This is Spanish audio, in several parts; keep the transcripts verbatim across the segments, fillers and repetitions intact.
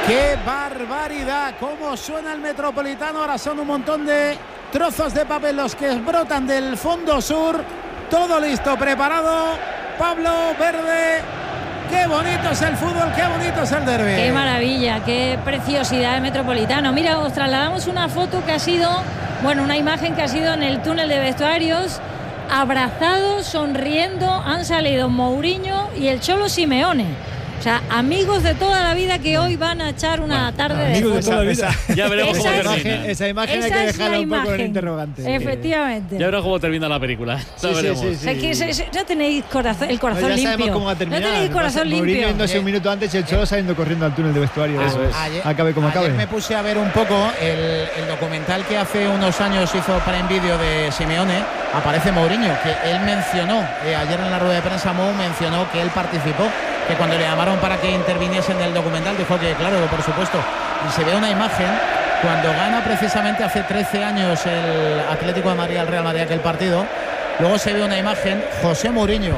¡Qué barbaridad! ¿Cómo suena el Metropolitano? Ahora son un montón de trozos de papel los que brotan del fondo sur. Todo listo, preparado. Pablo Verde. ¡Qué bonito es el fútbol! ¡Qué bonito es el derbi! ¡Qué maravilla! ¡Qué preciosidad de Metropolitano! Mira, os trasladamos una foto que ha sido, bueno, una imagen que ha sido en el túnel de vestuarios. Abrazados, sonriendo, han salido Mourinho y el Cholo Simeone. O sea, amigos de toda la vida que hoy van a echar una bueno, tarde de amigos de toda la vida. Ya veremos esa cómo es, termina. Esa imagen esa hay que dejarla un imagen. poco en interrogante. Efectivamente. Ya veremos cómo termina la película. Sí, ya veremos. Sí, sí, sí. O sea, que se, se, ya tenéis corazón, el corazón no, ya limpio. sabemos cómo va a terminar. No tenéis corazón limpio. Mourinho yéndose un minuto antes y el Cholo saliendo corriendo al túnel de vestuario. Ah, Eso es. Ayer, acabe como ayer acabe. me puse a ver un poco el, el documental que hace unos años hizo para en vídeo de Simeone. Aparece Mourinho, que él mencionó, eh, ayer en la rueda de prensa Mou mencionó que él participó, que cuando le llamaron para que interviniese en el documental dijo que claro, por supuesto. Y se ve una imagen cuando gana precisamente hace trece años el Atlético de Madrid al Real Madrid aquel partido. Luego se ve una imagen, José Mourinho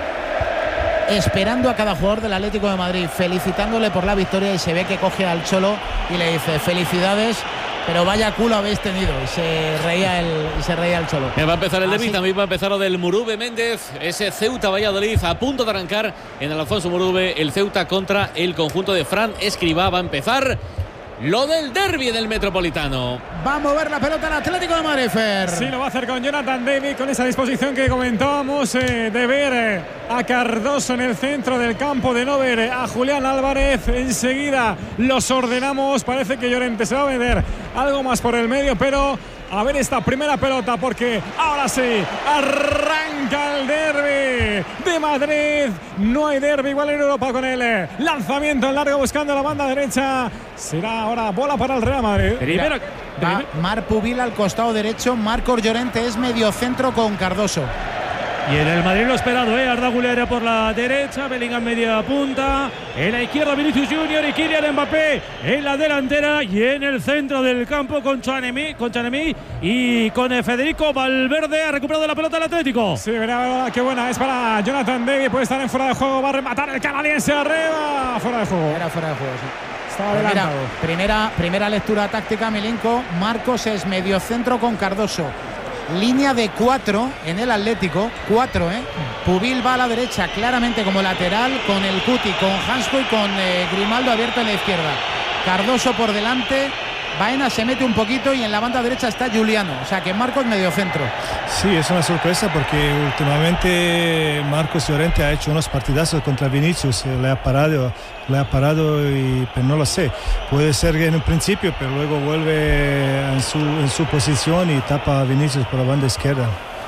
esperando a cada jugador del Atlético de Madrid, felicitándole por la victoria, y se ve que coge al Cholo y le dice felicidades, pero vaya culo habéis tenido. Y se reía el, y se reía el Cholo. Me va a empezar el Así. derbi, también va a empezar lo del Murube Méndez, ese Ceuta Valladolid a punto de arrancar en el Alfonso Murube, el Ceuta contra el conjunto de Fran Escribá. Va a empezar lo del derbi del Metropolitano. Va a mover la pelota el Atlético de Madrid, Fer. Sí, lo va a hacer con Jonathan David, con esa disposición que comentábamos eh, de ver eh, a Cardoso en el centro del campo, de no ver eh, a Julián Álvarez. Enseguida los ordenamos. Parece que Llorente se va a vender algo más por el medio, pero a ver esta primera pelota, porque ahora sí arranca el derbi de Madrid. No hay derbi igual en Europa con el lanzamiento en largo buscando la banda derecha. Será ahora bola para el Real Madrid. Primero, Va Marc Pubil al costado derecho. Marcos Llorente es mediocentro con Cardoso. Y en el Madrid lo esperado, ¿eh? Arda Güler por la derecha, Bellingham media punta, en la izquierda Vinicius Junior y Kylian Mbappé en la delantera, y en el centro del campo con Tchouaméni, con Tchouaméni y con Federico Valverde. Ha recuperado la pelota el Atlético. Sí, verá, qué buena es para Jonathan David, puede estar en fuera de juego, va a rematar el canadiense arriba, fuera de juego. Era fuera de juego, sí. Estaba Pues mira, adelantado. primera, primera lectura táctica, Milenko. Marcos es mediocentro con Cardoso. Línea de cuatro en el Atlético, cuatro, ¿eh? Pubil va a la derecha claramente como lateral con el Cuti, con Hansco y con eh, Grimaldo abierto en la izquierda. Cardoso por delante, Baena se mete un poquito y en la banda derecha está Juliano, o sea que Marcos mediocentro. Sí, es una sorpresa porque últimamente Marcos Llorente ha hecho unos partidazos contra Vinicius, le ha parado, le ha parado y pues no lo sé. Puede ser que en un principio, pero luego vuelve en su, en su posición y tapa a Vinicius por la banda izquierda.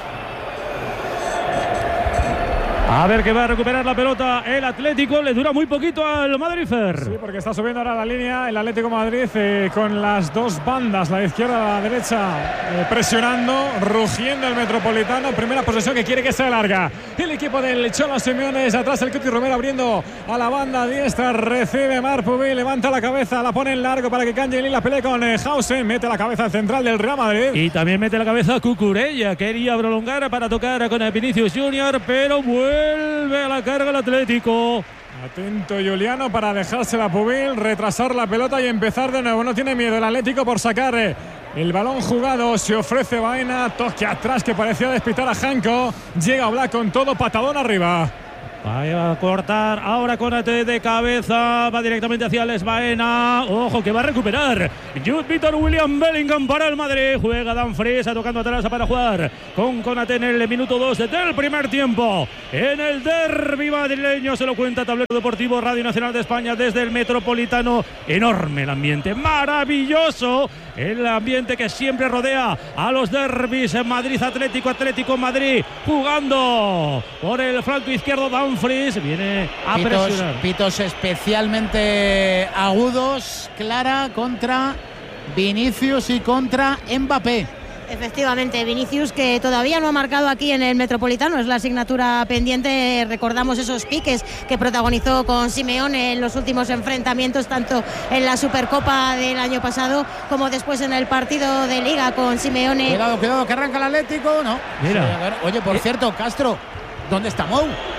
A ver que va a recuperar la pelota el Atlético. Le dura muy poquito al Madrid, Fer. Sí, porque está subiendo ahora la línea el Atlético de Madrid eh, con las dos bandas, la izquierda y la derecha, eh, presionando, rugiendo el Metropolitano. Primera posesión que quiere que sea larga. El equipo del Cholo Simeone desde atrás, el Cuti Romero abriendo a la banda diestra. Recibe Marc Pubil, levanta la cabeza, la pone en largo para que Kangin la pelea con eh, Hausen. Mete la cabeza al central del Real Madrid. Y también mete la cabeza Cucurella. Quería prolongar para tocar con el Vinicius Junior, pero vuelve a la carga el Atlético. Atento Juliano para dejársela a Pubil, retrasar la pelota y empezar de nuevo. No tiene miedo el Atlético por sacar eh, el balón jugado. Se ofrece Baena, toque atrás que parecía despistar a Janko. Llega Oblak con todo, patadón arriba. Va a cortar ahora con A T de cabeza, va directamente hacia Les Baena. Ojo que va a recuperar Jude Víctor William Bellingham para el Madrid. Juega Dumfries tocando atrás para jugar con Konate en el minuto dos del primer tiempo. En el derbi madrileño se lo cuenta Tablero Deportivo, Radio Nacional de España desde el Metropolitano. Enorme el ambiente, maravilloso el ambiente que siempre rodea a los derbis en Madrid Atlético, Atlético Madrid, jugando por el flanco izquierdo. Dumfries viene a pitos, presionar. Pitos especialmente agudos, Clara, contra Vinicius y contra Mbappé. Efectivamente, Vinicius, que todavía no ha marcado aquí en el Metropolitano, es la asignatura pendiente. Recordamos esos piques que protagonizó con Simeone en los últimos enfrentamientos, tanto en la Supercopa del año pasado como después en el partido de Liga con Simeone. Cuidado, cuidado, que arranca el Atlético, ¿no? Mira. Sí, a ver, oye, por eh. cierto, Castro, ¿dónde está Mou?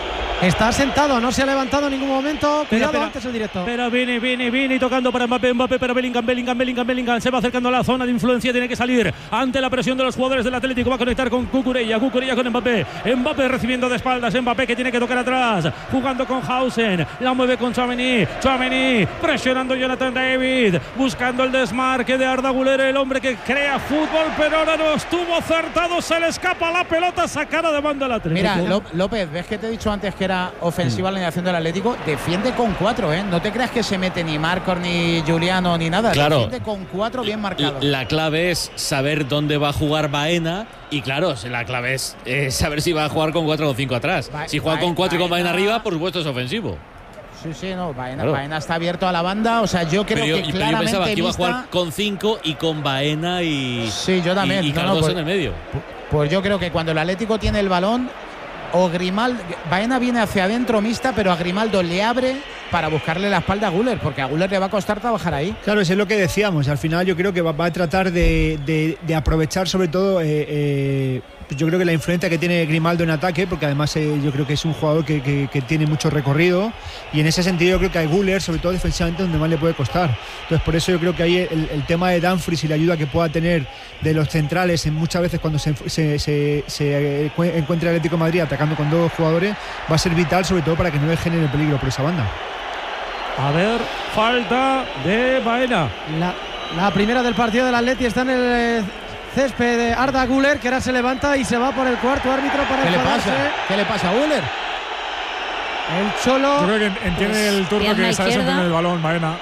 Está sentado, no se ha levantado en ningún momento. Cuidado, espera, antes el directo. Pero Vini, Vini, Vini tocando para Mbappé, Mbappé para Bellingham, Bellingham, Bellingham, Bellingham. Se va acercando a la zona de influencia, tiene que salir ante la presión de los jugadores del Atlético. Va a conectar con Cucurella, Cucurella con Mbappé. Mbappé recibiendo de espaldas, Mbappé que tiene que tocar atrás. Jugando con Hausen, la mueve con Tchouaméni. Tchouaméni presionando Jonathan David, buscando el desmarque de Arda Güler, el hombre que crea fútbol, pero ahora no estuvo acertado. Se le escapa la pelota, sacada de banda al Atlético. Mira, López, ves que te he dicho antes que era ofensiva la alineación del Atlético. Defiende con cuatro, ¿eh? No te creas que se mete ni Marcos, ni Juliano, ni nada. Claro. Defiende con cuatro bien marcados. La clave es saber dónde va a jugar Baena. Y claro, la clave es eh, saber si va a jugar con cuatro o cinco atrás. Ba si juega Baena, con cuatro y con Baena Baena arriba, por supuesto es ofensivo. Sí, sí, no. Baena, Claro. Baena está abierto a la banda. O sea, yo creo Pero yo, que pero yo claramente pensaba que iba a vista- jugar con cinco y con Baena y, Sí, yo también. y, y No, no, Cardoso pues- en el medio. Pues yo creo que cuando el Atlético tiene el balón, o Grimaldo, Baena viene hacia adentro mixta, pero a Grimaldo le abre para buscarle la espalda a Güler, porque a Güler le va a costar trabajar ahí. Claro, eso es lo que decíamos. Al final yo creo que va, va a tratar de, de, de aprovechar sobre todo, eh, eh, yo creo que la influencia que tiene Grimaldo en ataque, porque además eh, yo creo que es un jugador que, que, que tiene mucho recorrido, y en ese sentido yo creo que hay Güler, sobre todo defensivamente, donde más le puede costar. Entonces por eso yo creo que ahí el, el tema de Dumfries y la ayuda que pueda tener de los centrales en muchas veces cuando se, se, se, se encuentre el Atlético de Madrid atacando con dos jugadores, va a ser vital, sobre todo para que no le genere peligro por esa banda. A ver, falta de Baena. La, la primera del partido del Atleti está en el eh, césped de Arda Güler, que ahora se levanta y se va por el cuarto árbitro para ¿Qué le enfadarse. pasa? ¿Qué le pasa a Güler? El Cholo. Yo creo que entiende Pues, el turno pierna que está izquierda. descendiendo el balón, Baena.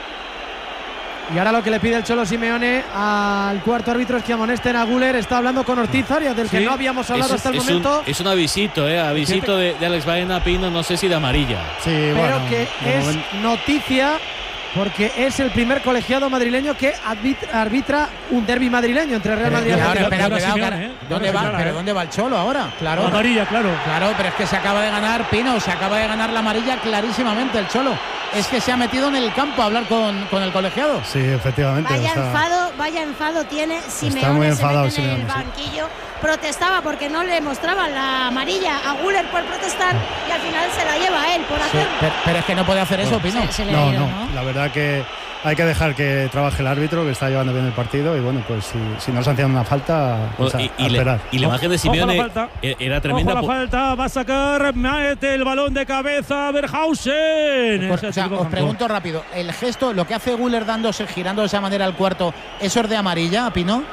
Y ahora lo que le pide el Cholo Simeone al cuarto árbitro es que amonesten a Güler. Está hablando con Ortiz Arias, del que Sí, no habíamos hablado Es, hasta el es momento. un, es un avisito, ¿eh? Avisito de, de Alex Baena, Pino, no sé si de amarilla. Sí, pero bueno, que de es momento- noticia porque es el primer colegiado madrileño que arbitra, arbitra un derbi madrileño entre Real Madrid y Y ahora, Atlético. espera, ahora cuidado, Simeone, cara. ¿eh? ¿Dónde Ahora va? sí, ¿Pero ¿eh? dónde va el Cholo ahora? Claro. Amarilla, claro. Claro, pero es que se acaba de ganar, Pino, se acaba de ganar la amarilla clarísimamente el Cholo. Es que se ha metido en el campo a hablar con, con el colegiado. Sí, efectivamente. Vaya o sea, enfado, vaya enfado tiene Simeone. muy se enfadado mete en el Simeone, sí. banquillo, protestaba porque no le mostraban la amarilla a Güler por protestar y al final se la lleva a él por Sí, hacer. pero, pero es que no puede hacer eso, Pino. Se, se le ha No, ido, no, ¿no? la verdad que hay que dejar que trabaje el árbitro, que está llevando bien el partido, y bueno, pues si, si no sancionan una falta, pues Bueno, a, y, a y, esperar. le- y la imagen de Ojo a la Simeone falta. e- era tremenda. Ojo a la po- falta, va a sacar, mete el balón de cabeza a Berhausen. Pues, Ese o sea, chico os Franco. pregunto rápido, ¿el gesto, lo que hace Güler dándose, girando de esa manera al cuarto, eso es de amarilla, Pino?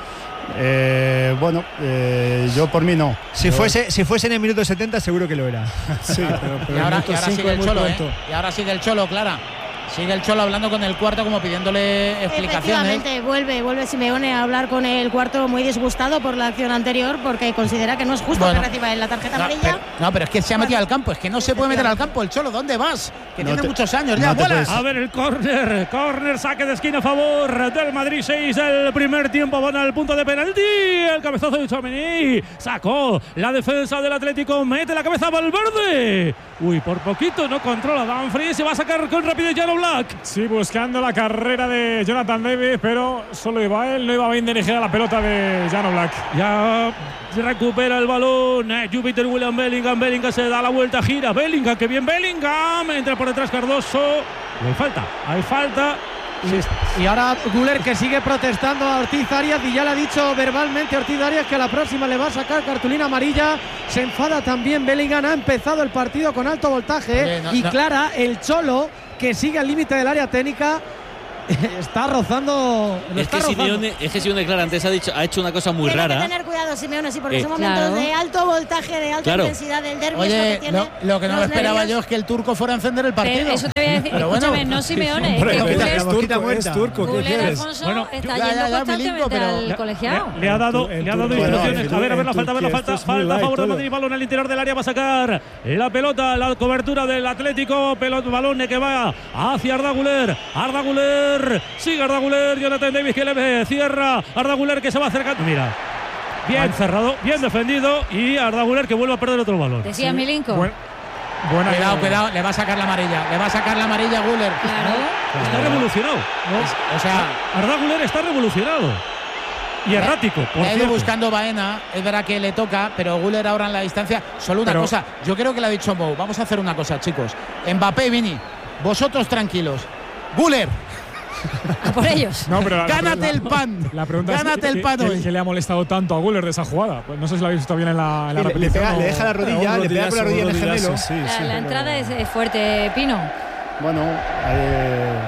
Eh, bueno, eh, yo por mí no. Si Yo- fuese, si fuese en el minuto setenta, seguro que lo era. Sí, pero, pero Y ahora, el y ahora minuto cinco sigue es el muy Cholo, ¿eh? pronto. Y ahora sigue el Cholo, Clara. Sigue el Cholo hablando con el cuarto como pidiéndole explicaciones. Efectivamente, vuelve, vuelve Simeone a hablar con el cuarto muy disgustado por la acción anterior porque considera que no es justo Bueno. que reciba la tarjeta No amarilla. pero, no, pero es que se ha metido al campo, es que no se puede meter al campo el Cholo. ¿Dónde vas? Que No tiene te- muchos años, ya no te vuela. puedes- A ver el córner, córner, saque de esquina a favor del Madrid, seis del primer tiempo, van al punto de penalti, el cabezazo de Tchouaméni, sacó la defensa del Atlético, mete la cabeza a Valverde, uy, por poquito no controla Dumfries, se va a sacar con rapidez Jan Oblak. Sí, buscando la carrera de Jonathan David, pero solo iba él, no iba bien dirigida la pelota de Jan Oblak. Ya recupera el balón, eh, Júpiter William Bellingham, Bellingham se da la vuelta, gira, Bellingham, que bien Bellingham, entra por detrás Cardoso, y hay falta, hay falta. Y ahora Güler, que sigue protestando a Ortiz Arias, y ya le ha dicho verbalmente Ortiz Arias que a la próxima le va a sacar cartulina amarilla. Se enfada también Bellingham, ha empezado el partido con alto voltaje. Oye, no, y no. Clara, el Cholo, que sigue al límite del área técnica, está rozando. Lo Es está que, rozando. Simeone, es que Simeone, claro, antes ha, dicho, ha hecho una cosa muy Tiene rara. que tener cuidado Simeone, sí, porque Eh, son momentos Claro. de alto voltaje, de alta Claro. intensidad del derbi. es lo que Oye, tiene lo, lo que no los esperaba nervios. yo es que el turco fuera a encender el partido. Pero eso te voy a decir. Pero bueno. Escúchame, no Simeone, Hombre, es que es Güler- la boquita turco, muerta. es turco, ¿qué Güler quieres? Alfonso Bueno, está ya, yendo ya, ya, constantemente Milinko, pero- al colegiado. Le, le ha dado, El le ha dado turco- instrucciones. bueno, A ver, a ver la en falta, a ver la Turquía falta. esto es muy Falta a light favor del todo. Madrid, balón al interior del área, va a sacar la pelota, la cobertura del Atlético, pelota, balón que va hacia Arda Güler. Arda Güler, sigue Arda Güler, Jonathan Davis que le ve, cierra, Arda Güler que se va acercando. Mira, bien cerrado, bien defendido, y Arda Güler que vuelve a perder otro balón. Decía Milinko. Buen- buena Cuidado, idea. cuidado, le va a sacar la amarilla. Le va a sacar la amarilla a Güler. Claro. Está revolucionado. O sea, Arda Güler está revolucionado. y errático. Por ha ido cierto. buscando Baena, es verdad que le toca, pero Güler ahora en la distancia. Solo una Pero- cosa, yo creo que le ha dicho Mou. Vamos a hacer una cosa, chicos. Mbappé y Vini, vosotros tranquilos. Güler, A por ellos. No, pero la- gánate la- el pan. La pregunta Gánate es el ¿qué, pan qué- hoy. qué le ha molestado tanto a Güler de esa jugada? Pues no sé si lo habéis visto bien en la, en la Sí, le, le repetición. pega- o- le deja la rodilla, Un le pega con la rodillazo, rodilla en un el gemelo. rodillazo, sí, La, sí. la entrada es, es fuerte, Pino. Bueno, eh,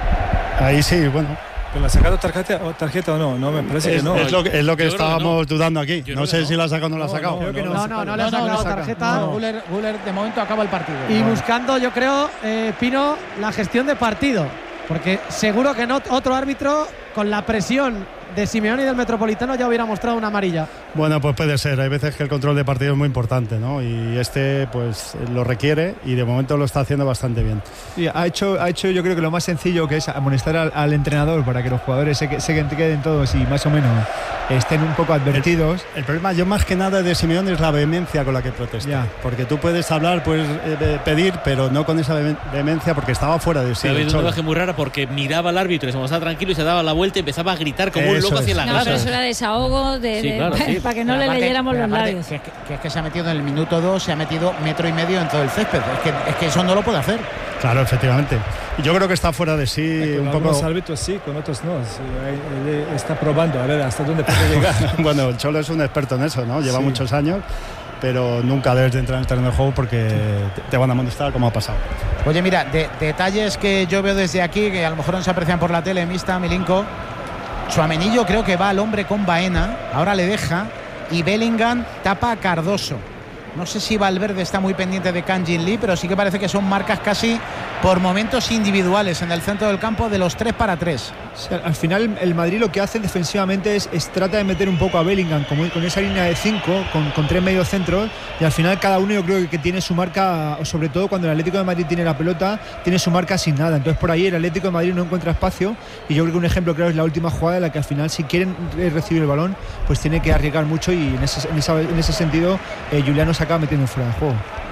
ahí sí, bueno. ¿Pero la ha sacado tarjeta, o tarjeta o no? No, me parece Es, que no. es lo, que- es lo que Yo creo que estábamos dudando aquí. Yo No creo sé que no. si la ha sacado o no la ha No, sacado. no, Creo que no. No, no, no le ha No, no, sacado no, tarjeta. No, Güler, Güler de momento acaba el partido. Y No. buscando, yo creo, eh, Pino, la gestión de partido. Porque seguro que no otro árbitro, con la presión de Simeone y del Metropolitano, ya hubiera mostrado una amarilla. Bueno, pues puede ser. Hay veces que el control de partido es muy importante, ¿no? Y este, pues, lo requiere y de momento lo está haciendo bastante bien. Sí, ha hecho, ha hecho yo creo que lo más sencillo, que es amonestar al, al entrenador para que los jugadores se, que- se queden todos y más o menos estén un poco advertidos. El problema, yo más que nada de Simeone, es la vehemencia con la que protesta. Ya. Porque tú puedes hablar, puedes eh, pedir, pero no con esa vehem- vehemencia porque estaba fuera de sí. Se ha el habido una Cholo. imagen muy rara porque miraba al árbitro y se mostraba tranquilo y se daba la vuelta y empezaba a gritar como un Eso loco hacia es. la No, grada. pero eso era desahogo de, Sí, de- claro, sí. para que no Pero le aparte- leyéramos pero los aparte, labios. Que, que- que es que se ha metido en el minuto dos, se ha metido metro y medio en todo el césped. Es que, es que eso no lo puede hacer. Claro, efectivamente. Y yo creo que está fuera de sí Con un poco. algunos árbitros sí, con otros no. Sí, él- él está probando a ver hasta dónde puede llegar. Bueno, el Cholo es un experto en eso, ¿no? Lleva Sí. muchos años, pero nunca debes de entrar en el terreno de juego porque te, te van a amonestar como ha pasado. Oye, mira, de- detalles que yo veo desde aquí, que a lo mejor no se aprecian por la tele, Mista, Milinko. Tchouaméni yo creo que va al hombre con Baena, ahora le deja, y Bellingham tapa a Cardoso. No sé si Valverde está muy pendiente de Kang Jin Lee, pero sí que parece que son marcas casi por momentos individuales en el centro del campo de los tres para tres. O sea, al final el Madrid lo que hace defensivamente es, es trata de meter un poco a Bellingham como, con esa línea de cinco, con, con tres mediocentros, y al final cada uno yo creo que, que tiene su marca, o sobre todo cuando el Atlético de Madrid tiene la pelota, tiene su marca sin nada. Entonces por ahí el Atlético de Madrid no encuentra espacio, y yo creo que un ejemplo claro es la última jugada en la que al final si quieren eh, recibir el balón, pues tiene que arriesgar mucho, y en ese, en esa- en ese sentido eh, Juliano se acaba metiendo fuera de juego.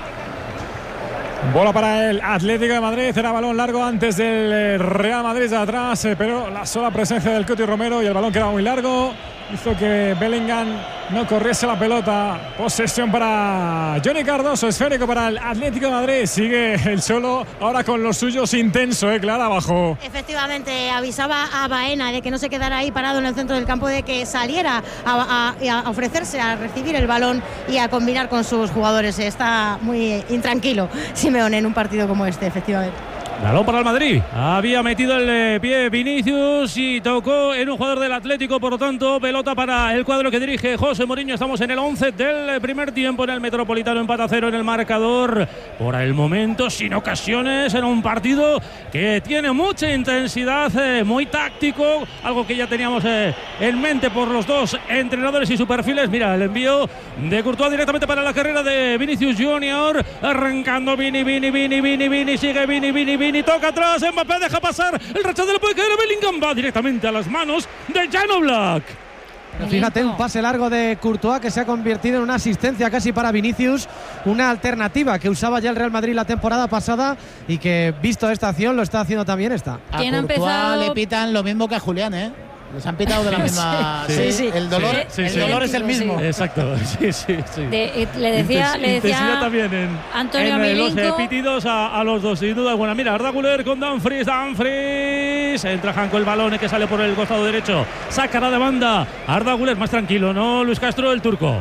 Bola para el Atlético de Madrid, era balón largo antes del eh, Real Madrid de atrás, eh, pero la sola presencia del Coti Romero y el balón quedaba muy largo hizo que Bellingham no corriese la pelota. Posesión para Johnny Cardoso, esférico para el Atlético de Madrid. Sigue el Cholo ahora con los suyos intenso, eh, Clara, abajo. Efectivamente, avisaba a Baena de que no se quedara ahí parado en el centro del campo, de que saliera a, a- a ofrecerse a recibir el balón y a combinar con sus jugadores. Está muy intranquilo Simeone en un partido como este, efectivamente. Balón para el Madrid. Había metido el eh, pie Vinicius y tocó en un jugador del Atlético. Por lo tanto, pelota para el cuadro que dirige José Mourinho. Estamos en el once del primer tiempo en el Metropolitano. Empate a cero en el marcador. Por el momento, sin ocasiones, en un partido que tiene mucha intensidad, eh, muy táctico. Algo que ya teníamos eh, en mente por los dos entrenadores y sus perfiles. Mira, el envío de Courtois directamente para la carrera de Vinicius Junior. Arrancando Vini, Vini, Vini, Vini, Vini. Sigue Vini, Vini, Vini. Toca atrás. Mbappé deja pasar. El rechazo le puede caer a Bellingham. Va directamente a las manos de Jan Oblak. Pero fíjate, un pase largo de Courtois que se ha convertido en una asistencia casi para Vinicius, una alternativa que usaba ya el Real Madrid la temporada pasada y que, visto esta acción, lo está haciendo también esta. A ¿Quién ha Courtois empezado? le pitan lo mismo que a Julián, ¿eh? Les han pitado de la misma. Sí, sí. El dolor, Sí, sí, el sí. dolor es el mismo. Sí. Exacto. Sí, sí, sí. De- eh, le decía, Inten- le intensidad decía también en, Antonio en eh, los Milinko. eh, pitidos a, a los dos, sin duda alguna. Mira, Arda Güler con Dumfries, Dumfries. Entra Janko el balón que sale por el costado derecho. Sacará de banda. Arda Güler más tranquilo, ¿no? Luis Castro, el turco.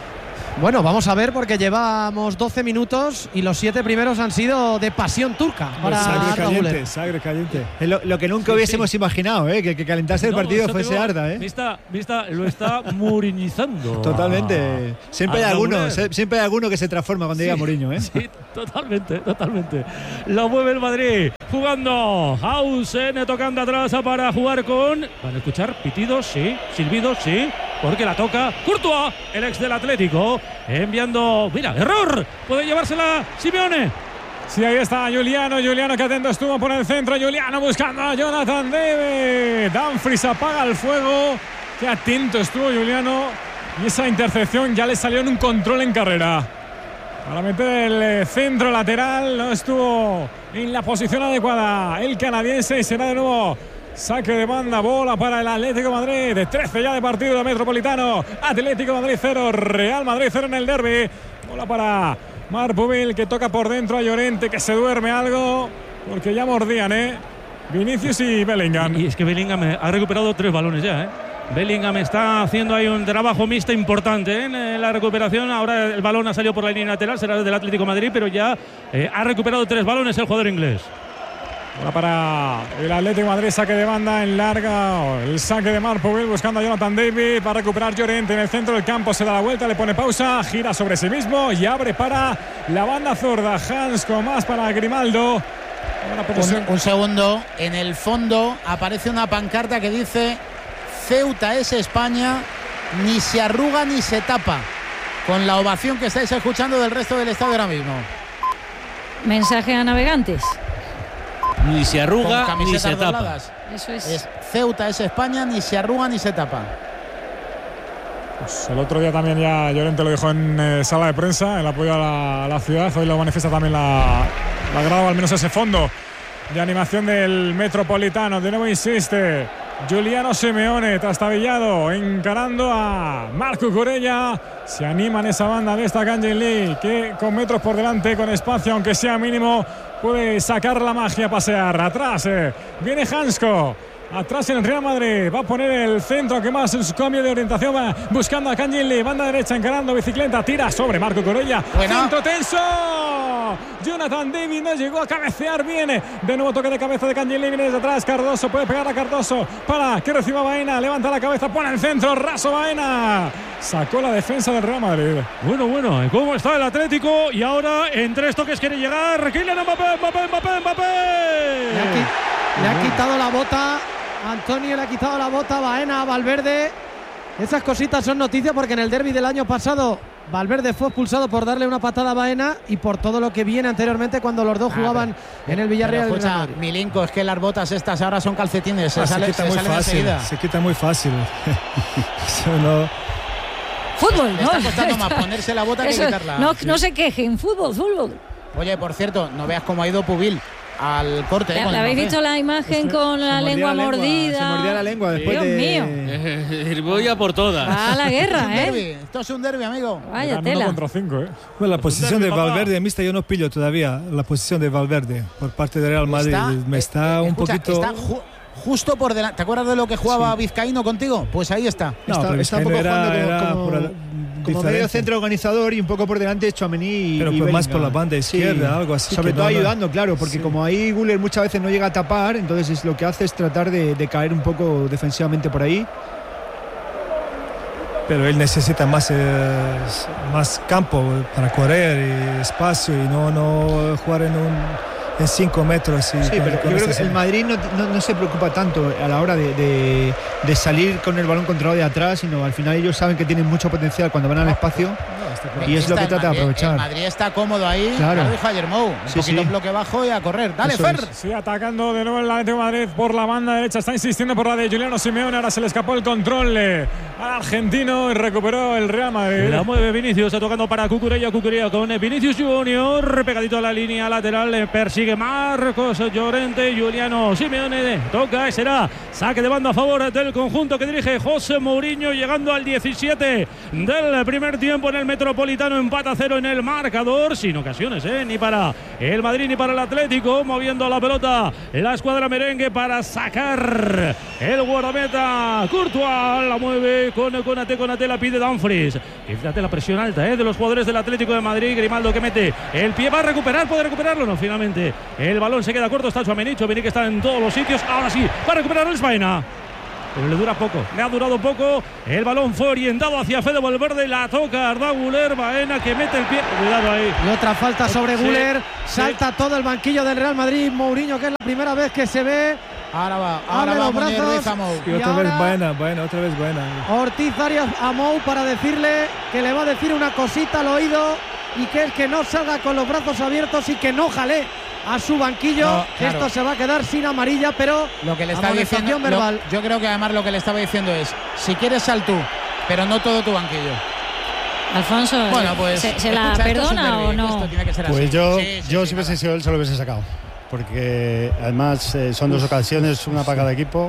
Bueno, vamos a ver porque llevamos doce minutos y los siete primeros han sido de pasión turca para sangre Arda caliente, Güler. sangre caliente. Es lo, lo que nunca Sí, hubiésemos sí. imaginado, ¿eh? que, que calentase el No, partido eso fuese digo, Arda. ¿eh? Vista, vista, lo está muriñizando. Totalmente. Siempre hay Arda alguno, Güler. se- siempre hay alguno que se transforma cuando llega Mourinho, ¿eh? Sí, totalmente, totalmente. Lo mueve el Madrid. Jugando. Hausen tocando atrás para jugar con. ¿Van a escuchar pitidos? Sí. Silbidos, sí. Porque la toca Courtois, el ex del Atlético. Enviando. Mira, error. Puede llevársela Simeone. Sí, ahí está Juliano, Juliano que atento estuvo por el centro, Juliano buscando a Jonathan David. Dumfries apaga el fuego, qué atento estuvo Juliano y esa intercepción ya le salió en un control en carrera. Para meter el eh, centro lateral no estuvo en la posición adecuada el canadiense y será de nuevo Saque de banda, bola para el Atlético de Madrid. trece ya de partido de Metropolitano. Atlético de Madrid cero, Real Madrid cero en el derbi. Bola para Marc Pubil, que toca por dentro a Llorente, que se duerme algo, porque ya mordían, ¿eh? Vinicius y Bellingham. Y es que Bellingham ha recuperado tres balones ya, ¿eh? Bellingham está haciendo ahí un trabajo mixto importante, ¿eh? En la recuperación. Ahora el balón ha salido por la línea lateral, será del Atlético de Madrid, pero ya eh, ha recuperado tres balones el jugador inglés. Ahora para el Atlético de Madrid, saque de banda en larga, el saque de Marc Pubil buscando a Jonathan David para recuperar Llorente en el centro del campo, se da la vuelta, le pone pausa, gira sobre sí mismo y abre para la banda zurda. Hans con más para Grimaldo. Un, un segundo, en el fondo aparece una pancarta que dice: Ceuta es España, ni se arruga ni se tapa, con la ovación que estáis escuchando del resto del estadio ahora mismo. Mensaje a navegantes. Ni se arruga ni se tapa. Dobladas. Eso es. es. Ceuta es España, ni se arruga ni se tapa. Pues el otro día también ya Llorente lo dijo en eh, sala de prensa, el apoyo a la, a la ciudad. Hoy lo manifiesta también la, la grada, o al menos ese fondo de animación del Metropolitano. De nuevo insiste Giuliano Simeone, trastabillado, encarando a Marc Cucurella. Se anima en esa banda de esta Kangin Lee, que con metros por delante, con espacio, aunque sea mínimo, puede sacar la magia a pasear. Atrás eh, viene Hansko. Atrás en el Real Madrid, va a poner el centro, que más en su cambio de orientación, va buscando a Kangin Lee, banda derecha, encarando, bicicleta, tira sobre Marc Cucurella. Bueno. Centro tenso. Jonathan David no llegó a cabecear bien. De nuevo toque de cabeza de Kangin Lee, viene desde atrás. Cardoso puede pegar a Cardoso para que reciba Baena. Levanta la cabeza, pone el centro, raso Baena. Sacó la defensa del Real Madrid. Bueno, bueno, ¿cómo está el Atlético? Y ahora en tres toques quiere llegar Kylian Mbappé, Mbappé, Mbappé, Mbappé. Le ha, qui- le ha quitado la bota. Antonio le ha quitado la bota a Baena, a Valverde. Esas cositas son noticias porque en el derbi del año pasado Valverde fue expulsado por darle una patada a Baena y por todo lo que viene anteriormente cuando los dos jugaban ah, pero, en el Villarreal. Pero escucha, Milinko, es que las botas estas ahora son calcetines, ah, se, sale, se quita se muy salen fácil, enseguida. se quita muy fácil. Eso no. Fútbol, Le ¿no? está costando más ponerse la bota que Eso, quitarla. No, sí. no se quejen, fútbol, fútbol. Oye, por cierto, no veas cómo ha ido Pubil al corte. ¿Le habéis visto la imagen es con la lengua la mordida? Se mordía la lengua después Dios de... mío. Voy a por todas. Va a la guerra, ¿eh? Derby. Esto es un derbi, amigo. Vaya Uno tela. contra cinco, ¿eh? Bueno, la posición derbi, de papá. Valverde, mixta, yo no pillo todavía la posición de Valverde por parte de Real Madrid. Está, Me está eh, un escucha, poquito. Está ju justo por delante. ¿Te acuerdas de lo que jugaba Sí. Vizcaíno contigo? Pues ahí está. No, está, pero está un poco Vizcaíno era- jugando era como, por como, el- como diferente. medio centro organizador y un poco por delante Tchouaméni y, Pero y pues más Bellingham. por la banda izquierda, Sí. algo así, Sobre que todo no, no- ayudando, claro, porque Sí. como ahí Güler muchas veces no llega a tapar, entonces es lo que hace es tratar de, de caer un poco defensivamente por ahí. Pero él necesita más, eh, más campo para correr y espacio y no, no jugar en un en cinco metros. Y Sí, con- pero con yo creo ese- que el Madrid no, no, no se preocupa tanto a la hora de, de, de salir con el balón controlado de atrás, sino al final ellos saben que tienen mucho potencial cuando van al espacio. Y es lo que Está el trata de Madrid, aprovechar. El Madrid está cómodo ahí. Claro. Ya lo dijo ayer Mou. Un Sí, poquito sí. bloque bajo y a correr. Dale, Eso Fer. es. Sí, atacando de nuevo el Atlético de Madrid por la banda derecha. Está insistiendo por la de Giuliano Simeone. Ahora se le escapó el control eh, al argentino y recuperó el Real Madrid. La mueve Vinicius, tocando para Cucurella, Cucurella con Vinicius Junior, pegadito a la línea lateral, le persigue Marcos Llorente, Giuliano Simeone, toca y será saque de banda a favor del conjunto que dirige José Mourinho, llegando al diecisiete del primer tiempo en el Metropolitano, empata a cero en el marcador, sin ocasiones, ¿eh? ni para el Madrid ni para el Atlético, moviendo la pelota la escuadra merengue para sacar el guardameta Courtois, la mueve con Konate, Konate la pide Dumfries. Y fíjate la presión alta ¿eh? de los jugadores del Atlético de Madrid. Grimaldo que mete el pie, va a recuperar, puede recuperarlo, no, finalmente el balón se queda corto, está Tchouaméni, Tchouaméni que está en todos los sitios, ahora sí, va a recuperar el Baena. Pero le dura poco, le ha durado poco. El balón fue orientado hacia Fede Valverde, la toca Arda Güler, Baena que mete el pie, cuidado ahí. Y otra falta sobre Sí, Güler, sí. salta todo el banquillo del Real Madrid. Mourinho, que es la primera vez que se ve. Ahora va. Ahora Abre va los Munir brazos. Ruiz a Mou. Y Y otra vez ahora- Baena, Baena, otra vez Baena. Ortiz Arias a Mou para decirle que le va a decir una cosita al oído y que es que no salga con los brazos abiertos y que no jale a su banquillo. No, claro. Esto se va a quedar sin amarilla, pero Lo que le está amonestación diciendo. verbal. lo- yo creo que además lo que le estaba diciendo es: si quieres, sal tú, pero no todo tu banquillo. Alfonso, Bueno, pues. ¿se, se la escucha, esto es un perdona derbi, o no? esto tiene que ser así. Pues yo, Sí, sí, yo sí, si nada. hubiese sido él, se lo hubiese sacado. porque además eh, son dos ocasiones, una para cada equipo.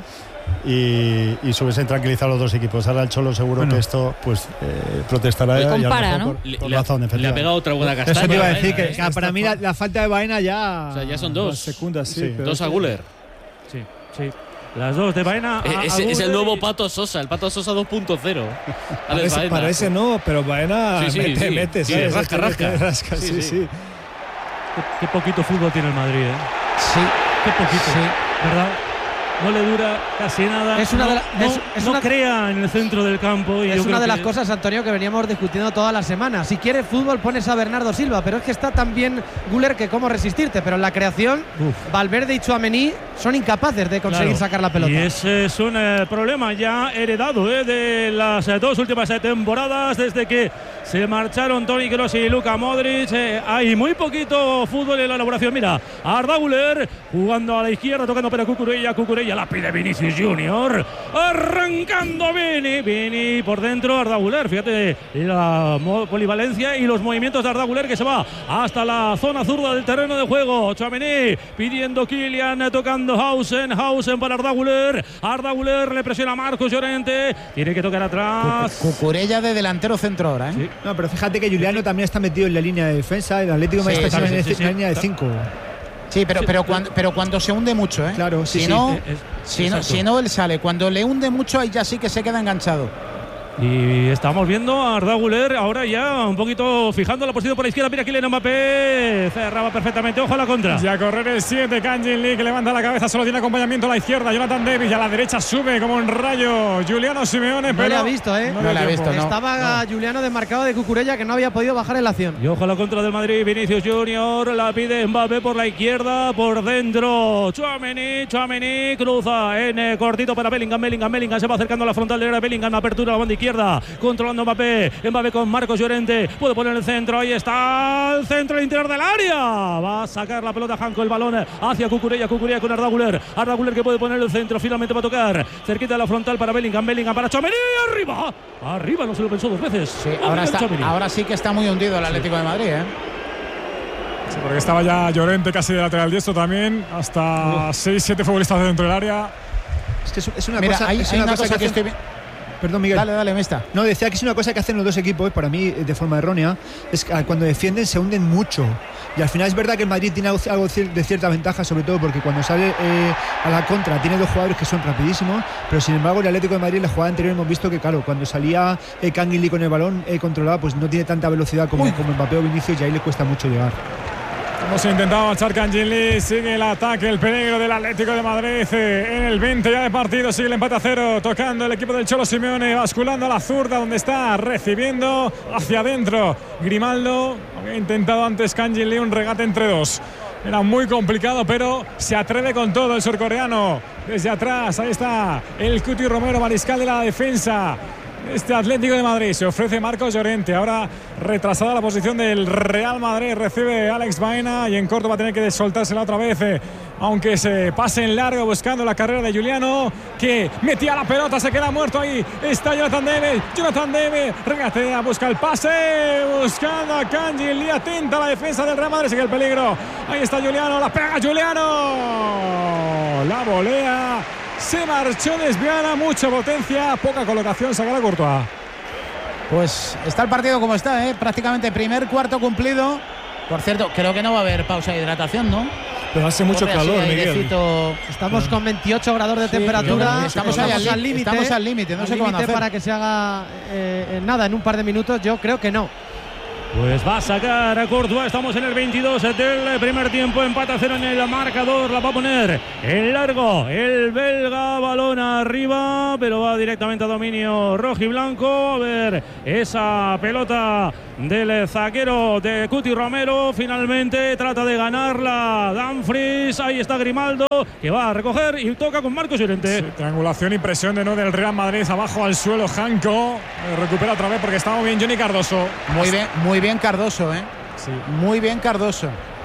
Y, y se hubiesen tranquilizado los dos equipos. Ahora el Cholo seguro bueno. que esto pues eh, protestará pues y compara, ¿no? por, por le, razón, le ha pegado otra buena castaña. Eso te iba a decir, ¿eh? que, que para mí la, la falta de Baena ya... O sea, ya son dos. Segundas, sí, sí. pero dos a Güler. Sí, sí. Las dos de Baena. Eh, es, es el nuevo Pato Sosa, el Pato Sosa dos punto cero. Parece, parece no, pero Baena sí, sí, mete, sí. mete, Sí, ¿sabes? rasca, rasca. Mete, rasca. Sí, sí. sí. Qué, qué poquito fútbol tiene el Madrid, ¿eh? Sí. Qué poquito, Sí. ¿verdad? No le dura casi nada. Es una no, de la- no, es- es no una- crea en el centro del campo. Y Es yo una creo de las que- cosas, Antonio, que veníamos discutiendo toda la semana. Si quieres fútbol, pones a Bernardo Silva, pero es que está tan bien Güler que cómo resistirte. Pero en la creación, Uf. Valverde y Tchouaméni son incapaces de conseguir Claro. sacar la pelota. Y ese es un eh, problema ya heredado eh, de las eh, dos últimas eh, temporadas, desde que se marcharon Toni Kroos y Luka Modric. Eh, hay muy poquito fútbol en la elaboración. Mira, Arda Güler jugando a la izquierda, tocando para Cucurella. Cucurella la pide Vinicius Junior. Arrancando Vini. Vini por dentro, Arda Güler. Fíjate la polivalencia y los movimientos de Arda Güler, que se va hasta la zona zurda del terreno de juego. Tchouaméni pidiendo Kylian, tocando Hausen. Hausen para Arda Güler. Arda Güler le presiona a Marcos Llorente. Tiene que tocar atrás. Cucurella de delantero centro ahora, ¿eh? Sí. No, pero fíjate que Juliano también está metido en la línea de defensa. El Atlético de Madrid Sí, está sí, en, sí, en sí, la sí. línea de cinco. Sí, pero, Sí, pero, sí. cuando, pero cuando se hunde mucho, ¿eh? Claro, sí, si sí. no, Es- es- si, no, exacto. si no, él sale. Cuando le hunde mucho, ahí ya sí que se queda enganchado. Y estamos viendo a Arda Güler ahora ya un poquito fijando la posición por la izquierda. Mira Kylian Mbappé. Cerraba perfectamente. Ojo a la contra. Y a correr el siete, Kangin Lee, que levanta la cabeza, solo tiene acompañamiento a la izquierda. Jonathan Davis, y a la derecha sube como un rayo Juliano Simeone, No pero le ha visto, ¿eh? no No le le ha dio visto, tiempo. no. Estaba Juliano desmarcado de Cucurella, que no había podido bajar en la acción. Y ojo a la contra del Madrid. Vinicius Junior la pide Mbappé por la izquierda, por dentro. Tchouaméni, Tchouaméni cruza en eh, cortito para Bellingham. Bellingham, Bellingham se va acercando a la frontal del área. Bellingham, apertura a la banda izquierda, controlando Mbappé. Mbappé con Marcos Llorente. Puede poner el centro. Ahí está el centro, el interior del área. Va a sacar la pelota Janko, el balón hacia Cucurella. Cucurella con Arda Güler. Arda Güler que puede poner el centro. Finalmente va a tocar cerquita de la frontal para Bellingham. Bellingham para Tchouaméni. Arriba. Arriba, no se lo pensó dos veces. Sí, ahora, está, Tchouaméni. ahora sí que está muy hundido el Atlético de Madrid, ¿eh? Sí, porque estaba ya Llorente casi de lateral diestro también. Hasta seis siete futbolistas dentro del área. Es que es, es una Mira, cosa, hay, es hay una una cosa cosa que que hacen- estoy vi- Perdón, Miguel. Dale, dale, Mesta. No, decía que es una cosa que hacen los dos equipos, para mí de forma errónea, es que cuando defienden se hunden mucho. Y al final es verdad que el Madrid tiene algo algo de cierta ventaja, sobre todo porque cuando sale eh, a la contra tiene dos jugadores que son rapidísimos, pero sin embargo el Atlético de Madrid en la jugada anterior hemos visto que claro, cuando salía eh, Kangin Lee con el balón eh, controlado, pues no tiene tanta velocidad como, como Mbappé o Vinicius, y ahí le cuesta mucho llegar. Hemos intentado marchar Kangin Lee, sigue el ataque, el peligro del Atlético de Madrid eh, en el veinte ya de partido, sigue el empate a cero, tocando el equipo del Cholo Simeone, basculando a la zurda donde está recibiendo hacia adentro Grimaldo. Había intentado antes Kangin Lee un regate entre dos. Era muy complicado, pero se atreve con todo el surcoreano. Desde atrás, ahí está el Cuti Romero, mariscal de la defensa. Este Atlético de Madrid se ofrece Marcos Llorente. Ahora retrasada la posición del Real Madrid. Recibe Alex Baena y en corto va a tener que soltársela otra vez. Eh, aunque se pase en largo buscando la carrera de Juliano, que metía la pelota, se queda muerto ahí. Está Jonathan Davis. Jonathan Davis regatea, busca el pase. Buscando a Kangin Lee. Atenta a la defensa del Real Madrid. Sigue el peligro. Ahí está Juliano. La pega Juliano. La volea. Se marchó desviada, mucha potencia, poca colocación, saca la Courtois. Pues está el partido como está, ¿eh? Prácticamente primer cuarto cumplido. Por cierto, creo que no va a haber pausa de hidratación, ¿no? Pero hace mucho Corre así, calor, Miguel. airecito. Estamos con veintiocho grados de Sí, temperatura. yo- estamos ahí al li- límite. estamos al límite, no Al sé qué van a límite hacer. para que se haga eh, nada en un par de minutos. Yo creo que no. Pues va a sacar a Courtois. Estamos en el veintidós del primer tiempo. Empata cero en el marcador. La va a poner en largo el belga. Balón arriba, pero va directamente a dominio rojiblanco. A ver esa pelota del zaguero de Cuti Romero. Finalmente trata de ganarla Dumfries. Ahí está Grimaldo, que va a recoger y toca con Marcos Llorente. Sí, triangulación y presión de no del Real Madrid. Abajo al suelo Janko. Eh, recupera otra vez porque estaba muy bien Johnny Cardoso. Muy bien, muy bien Cardoso, ¿eh? Sí. Muy bien Cardoso.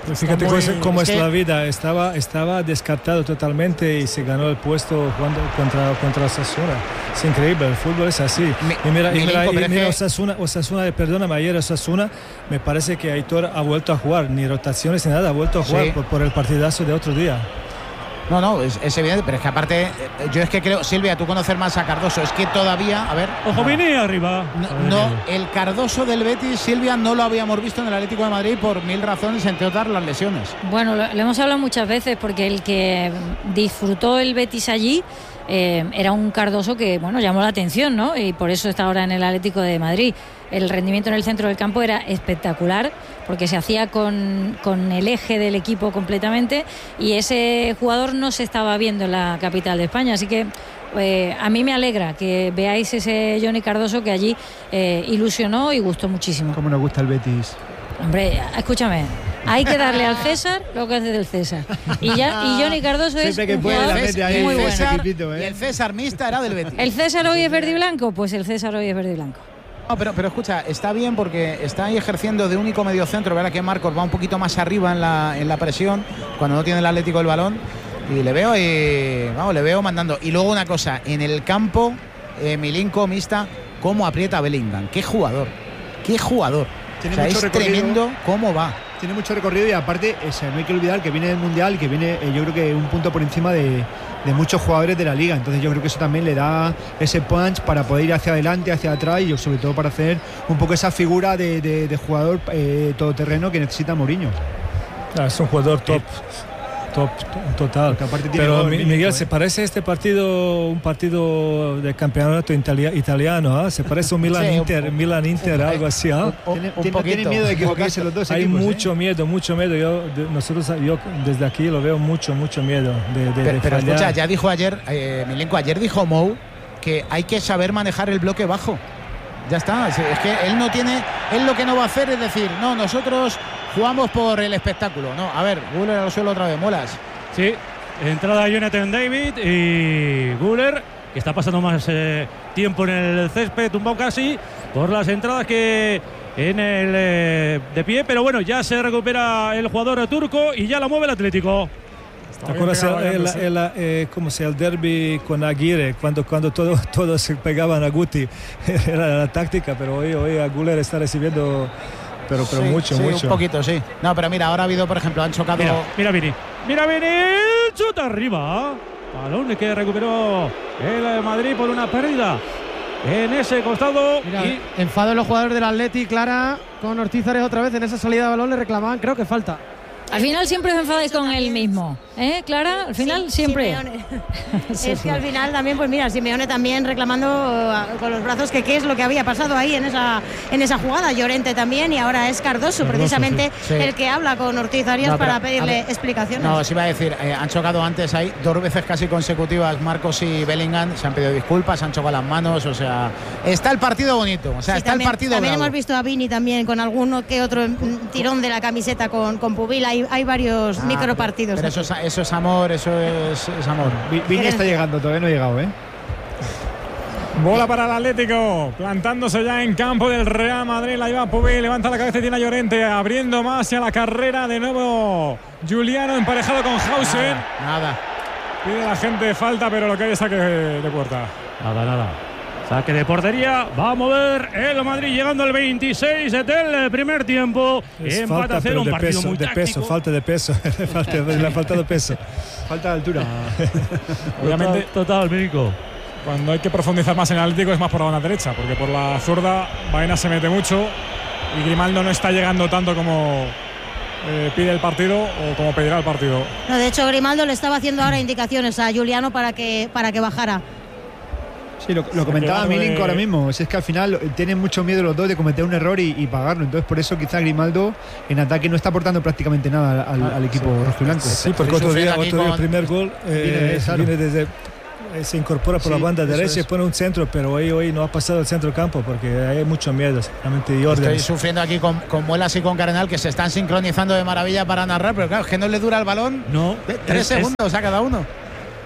Pues fíjate muy, cómo, cómo es, es que... la vida. Estaba, estaba descartado totalmente y se ganó el puesto jugando contra, contra Osasuna. Es increíble, el fútbol es así. Mi, y mira, y mira, y mira que... Osasuna, Osasuna, perdóname, ayer Osasuna, me parece que Aitor ha vuelto a jugar, ni rotaciones ni nada, ha vuelto a jugar sí. por, por el partidazo de otro día. No, no, es, es evidente, pero es que aparte, yo es que creo, Silvia, tú conoces más a Cardoso, es que todavía, a ver... Ojo, Vini arriba. No, no, el Cardoso del Betis, Silvia, no lo habíamos visto en el Atlético de Madrid por mil razones, entre otras las lesiones. Bueno, lo, lo hemos hablado muchas veces, porque el que disfrutó el Betis allí eh, era un Cardoso que, bueno, llamó la atención, ¿no? Y por eso está ahora en el Atlético de Madrid. El rendimiento en el centro del campo era espectacular, porque se hacía con, con el eje del equipo completamente, y ese jugador no se estaba viendo en la capital de España, así que eh, a mí me alegra que veáis ese Johnny Cardoso que allí eh, ilusionó y gustó muchísimo. ¿Cómo nos gusta el Betis? Hombre, escúchame, hay que darle al César lo que hace del César, y ya y Johnny Cardoso es que un puede, jugador ahí, muy bueno. César, equipito, ¿eh? Y el César Mista era del Betis. ¿El César hoy es verde y blanco? Pues el César hoy es verde y blanco. No, pero, pero escucha, está bien porque está ahí ejerciendo de único mediocentro. Verá que Marcos va un poquito más arriba en la, en la presión cuando no tiene el Atlético el balón. Y le veo y, vamos, le veo mandando. Y luego una cosa, en el campo, eh, Milinko, Mista, cómo aprieta a Bellingham. Qué jugador, qué jugador. Tiene o sea, mucho es recorrido. Tremendo cómo va. Tiene mucho recorrido y aparte, ese, no hay que olvidar que viene del Mundial, que viene eh, yo creo que un punto por encima de, de muchos jugadores de la Liga. Entonces yo creo que eso también le da ese punch para poder ir hacia adelante, hacia atrás y sobre todo para hacer un poco esa figura de, de, de jugador eh, todoterreno que necesita Mourinho. Ah, es un jugador top. Top, total. Pero Miguel, Miguel, ¿se parece este partido un partido de campeonato italia, italiano? ¿eh? ¿Se parece un Milan sí, Inter, un, Milan Inter, un, algo así? ¿eh? Un, un, un tiene, tiene miedo de equivocarse los dos Hay equipos, mucho ¿eh? miedo, mucho miedo. Yo, de, nosotros, yo desde aquí lo veo mucho, mucho miedo de, de, pero, de pero fallar. escucha, ya dijo ayer, eh, Milenko, ayer dijo Mou que hay que saber manejar el bloque bajo. Ya está, es que él no tiene, él lo que no va a hacer es decir, no, nosotros jugamos por el espectáculo. No, a ver, Guller al suelo otra vez, Molas. Sí, entrada Jonathan David y Guller, que está pasando más eh, tiempo en el césped, tumbado casi, por las entradas que en el eh, de pie, pero bueno, ya se recupera el jugador turco y ya la mueve el Atlético. ¿Te acuerdas el, el, el, el, eh, como sea, el derbi con Aguirre, cuando, cuando todos todo se pegaban a Guti? Era la táctica, pero hoy, hoy a Guller está recibiendo... Pero, pero sí, mucho, sí, mucho. Un poquito, sí. No, pero mira, ahora ha habido, por ejemplo, han chocado. Mira, mira Vini. Mira Vini. Chuta arriba. Balón que recuperó el Madrid por una pérdida en ese costado. Mira, y... enfado en los jugadores del Atleti, Clara, con Ortiz Arias otra vez en esa salida de balón. Le reclamaban, creo que falta. Al final siempre os enfadáis con él mismo, ¿eh, Clara? Al final sí, siempre. Es que al final también, pues mira, Simeone también reclamando con los brazos que qué es lo que había pasado ahí en esa en esa jugada. Llorente también y ahora es Cardoso, Cardoso precisamente sí. Sí. el que habla con Ortiz Arias no, para pedirle ver, explicaciones. No, sí iba a decir, eh, han chocado antes ahí dos veces casi consecutivas Marcos y Bellingham, se han pedido disculpas, han chocado las manos, o sea, está el partido bonito, o sea, sí, está también, el partido También bravo. Hemos visto a Vini también con alguno que otro tirón de la camiseta con, con Pubil, hay, hay varios ah, micropartidos. Pero, pero eso, es, eso es amor, eso es, es amor. Vini está llegando, todavía no ha llegado, ¿eh? Bola para el Atlético, plantándose ya en campo del Real Madrid. La lleva Pubil, levanta la cabeza y tiene a Llorente, abriendo más hacia la carrera. De nuevo Giuliano emparejado con Hausen. Nada, nada. Pide la gente falta, pero lo que hay es saque de puerta. Nada, nada. Saque de portería, va a mover el Madrid llegando al veintiséis del primer tiempo. Es falta, a cero, un partido peso, muy de táctico. Peso, falta de peso, falta, le ha faltado peso. Falta de altura. Obviamente, total, México. Cuando hay que profundizar más en el Atlético es más por la banda derecha, porque por la zurda Baena se mete mucho y Grimaldo no está llegando tanto como eh, pide el partido o como pedirá el partido. No, de hecho, Grimaldo le estaba haciendo ahora indicaciones a Giuliano para que, para que bajara. Sí, lo, lo comentaba Milinko de... ahora mismo. Es que al final tienen mucho miedo los dos de cometer un error y, y pagarlo. Entonces, por eso quizá Grimaldo en ataque no está aportando prácticamente nada al, al equipo sí, rojiblanco. Sí, porque otro día, otro día el primer gol eh, viene, viene desde, eh, se incorpora por sí, la banda derecha y pone un centro, pero hoy, hoy no ha pasado el centro campo porque hay mucho miedo. Estoy sufriendo aquí con, con Muelas y con Cardenal, que se están sincronizando de maravilla para narrar, pero claro, es que no le dura el balón. No. Tres es, segundos es... a cada uno.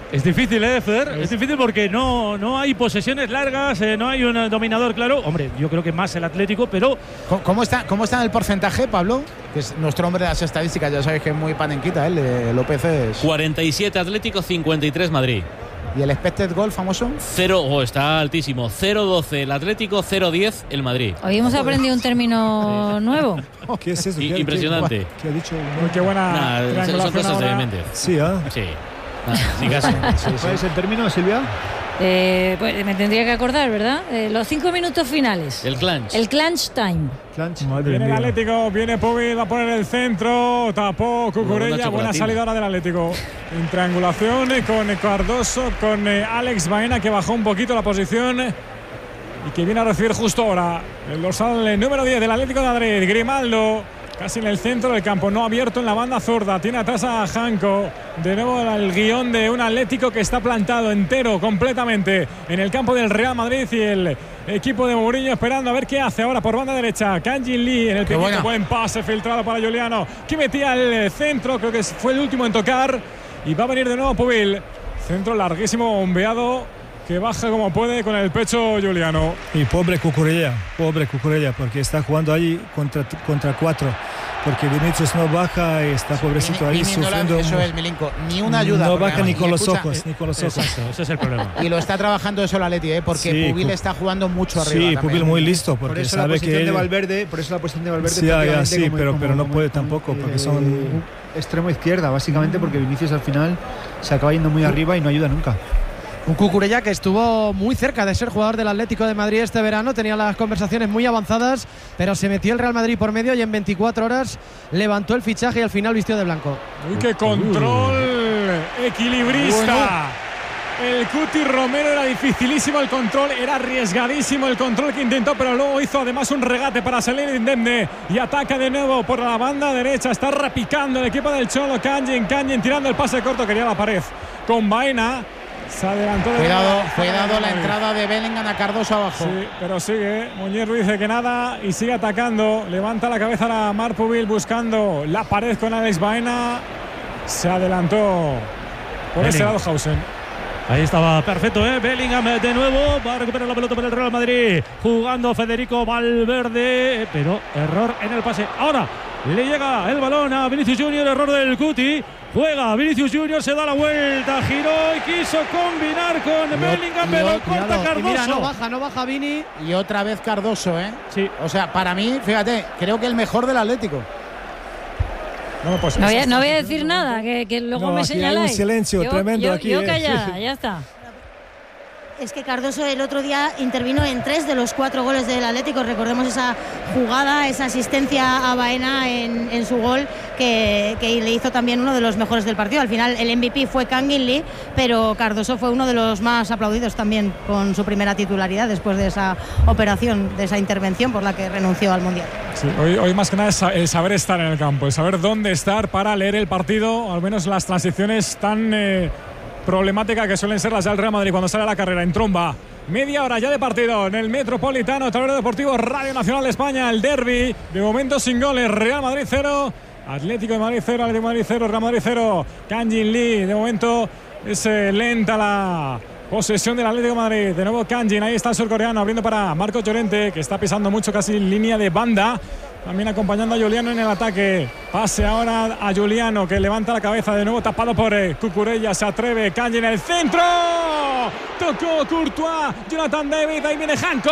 Es difícil, ¿eh, Fer? Es, es difícil porque no, no hay posesiones largas, eh, no hay un dominador claro. Hombre, yo creo que más el Atlético, pero… ¿Cómo está, cómo está en el porcentaje, Pablo? Que es nuestro hombre de las estadísticas, ya sabéis que es muy panenquita, él, ¿eh? López es… cuarenta y siete Atlético, cincuenta y tres Madrid. ¿Y el expected goal famoso? Cero, oh, está altísimo. cero doce el Atlético, cero diez el Madrid. Hoy hemos aprendido un término nuevo. ¿Qué es eso? I ¿Qué, impresionante. ¿Qué, qué ha dicho? Muy qué buena nah, son cosas de Méndez. Sí, ¿ah? ¿eh? Sí. Nah, ni caso. Sí, sí. ¿Cuál es el término, Silvia? Eh, pues me tendría que acordar, ¿verdad? Eh, los cinco minutos finales. El clanch. El clanch time. Clanch. Viene el Atlético, viene Pubil, va a poner el centro, tapó Cucurella, buena salida ahora del Atlético. En triangulación con Cardoso, con Alex Baena, que bajó un poquito la posición y que viene a recibir justo ahora el dorsal número diez del Atlético de Madrid, Grimaldo. Casi en el centro del campo, no abierto en la banda zurda. Tiene atrás a Janko. De nuevo el guión de un Atlético que está plantado entero, completamente, en el campo del Real Madrid. Y el equipo de Mourinho esperando a ver qué hace ahora por banda derecha. Kanjin Lee en el pequeño, buen pase filtrado para Juliano, que metía el centro, creo que fue el último en tocar. Y va a venir de nuevo Pubil. Centro larguísimo, bombeado, que baja como puede con el pecho Juliano. Y pobre Cucurella, pobre Cucurella, porque está jugando allí contra, contra cuatro. Porque Vinicius no baja y está pobrecito ni, ahí ni sufriendo. Eso es, Milinko, ni una ayuda. No baja ni con los escucha, ojos, ni con los ojos. Exacto, ese es el problema. Y lo está trabajando eso el Atleti, ¿eh? Porque sí, Pubil está jugando mucho arriba. Sí, también. Pubil muy listo, porque por eso sabe la posición que de Valverde, por eso la posición de Valverde. Sí, ya, sí, como, pero, como, pero no como, puede como, tampoco, eh, porque son extremo izquierda, básicamente, porque Vinicius al final se acaba yendo muy arriba y no ayuda nunca. Un Cucurella que estuvo muy cerca de ser jugador del Atlético de Madrid este verano, tenía las conversaciones muy avanzadas, pero se metió el Real Madrid por medio y en veinticuatro horas levantó el fichaje y al final vistió de blanco. Uy, qué control equilibrista. El Cuti Romero, era dificilísimo el control, era arriesgadísimo el control que intentó, pero luego hizo además un regate para salir indemne y ataca de nuevo por la banda derecha. Está repicando el equipo del Cholo. Kanjin, Kanjin tirando el pase corto, quería la pared con Baena. Se adelantó de Cuidado, la, cuidado la entrada de Bellingham a Cardoso abajo. Sí, pero sigue. Muñiz dice que nada y sigue atacando. Levanta la cabeza a Marc Pubil buscando la pared con Alex Baena. Se adelantó por Bellingham. Ese lado Hausen. Ahí estaba perfecto, ¿eh? Bellingham de nuevo. Va a recuperar la pelota para el Real Madrid. Jugando Federico Valverde. Pero error en el pase. Ahora le llega el balón a Vinicius Junior. Error del Cuti. Juega Vinicius Junior, se da la vuelta, giró y quiso combinar con y Bellingham, pero corta Cardoso. Y mira, no baja, no baja Vini. Y otra vez Cardoso, ¿eh? Sí. O sea, para mí, fíjate, creo que el mejor del Atlético. No, pues no, voy a, no voy a decir nada, que, que luego no, me aquí señaláis. Hay un silencio yo, tremendo yo, aquí. Yo eh. callada, ya está. Es que Cardoso el otro día intervino en tres de los cuatro goles del Atlético. Recordemos esa jugada, esa asistencia a Baena en, en su gol, que, que le hizo también uno de los mejores del partido. Al final el M V P fue Kanjin Lee, pero Cardoso fue uno de los más aplaudidos también con su primera titularidad después de esa operación, de esa intervención por la que renunció al Mundial. Sí, hoy, hoy más que nada es el saber estar en el campo, el saber dónde estar para leer el partido, al menos las transiciones tan... Eh, problemática que suelen ser las del Real Madrid cuando sale a la carrera en tromba. Media hora ya de partido en el Metropolitano, Tablero Deportivo, Radio Nacional de España, el derbi. De momento sin goles, Real Madrid cero, Atlético de Madrid cero, Atlético de Madrid cero, Real Madrid cero. Kanjin Lee, de momento es eh, lenta la posesión del Atlético de Madrid. De nuevo Kanjin, ahí está el surcoreano abriendo para Marcos Llorente, que está pisando mucho, casi en línea de banda. También acompañando a Juliano en el ataque. Pase ahora a Juliano, que levanta la cabeza de nuevo, tapado por eh, Cucurella. Se atreve, Kanjin en el centro. Tocó Courtois, Jonathan David, ahí viene Janko.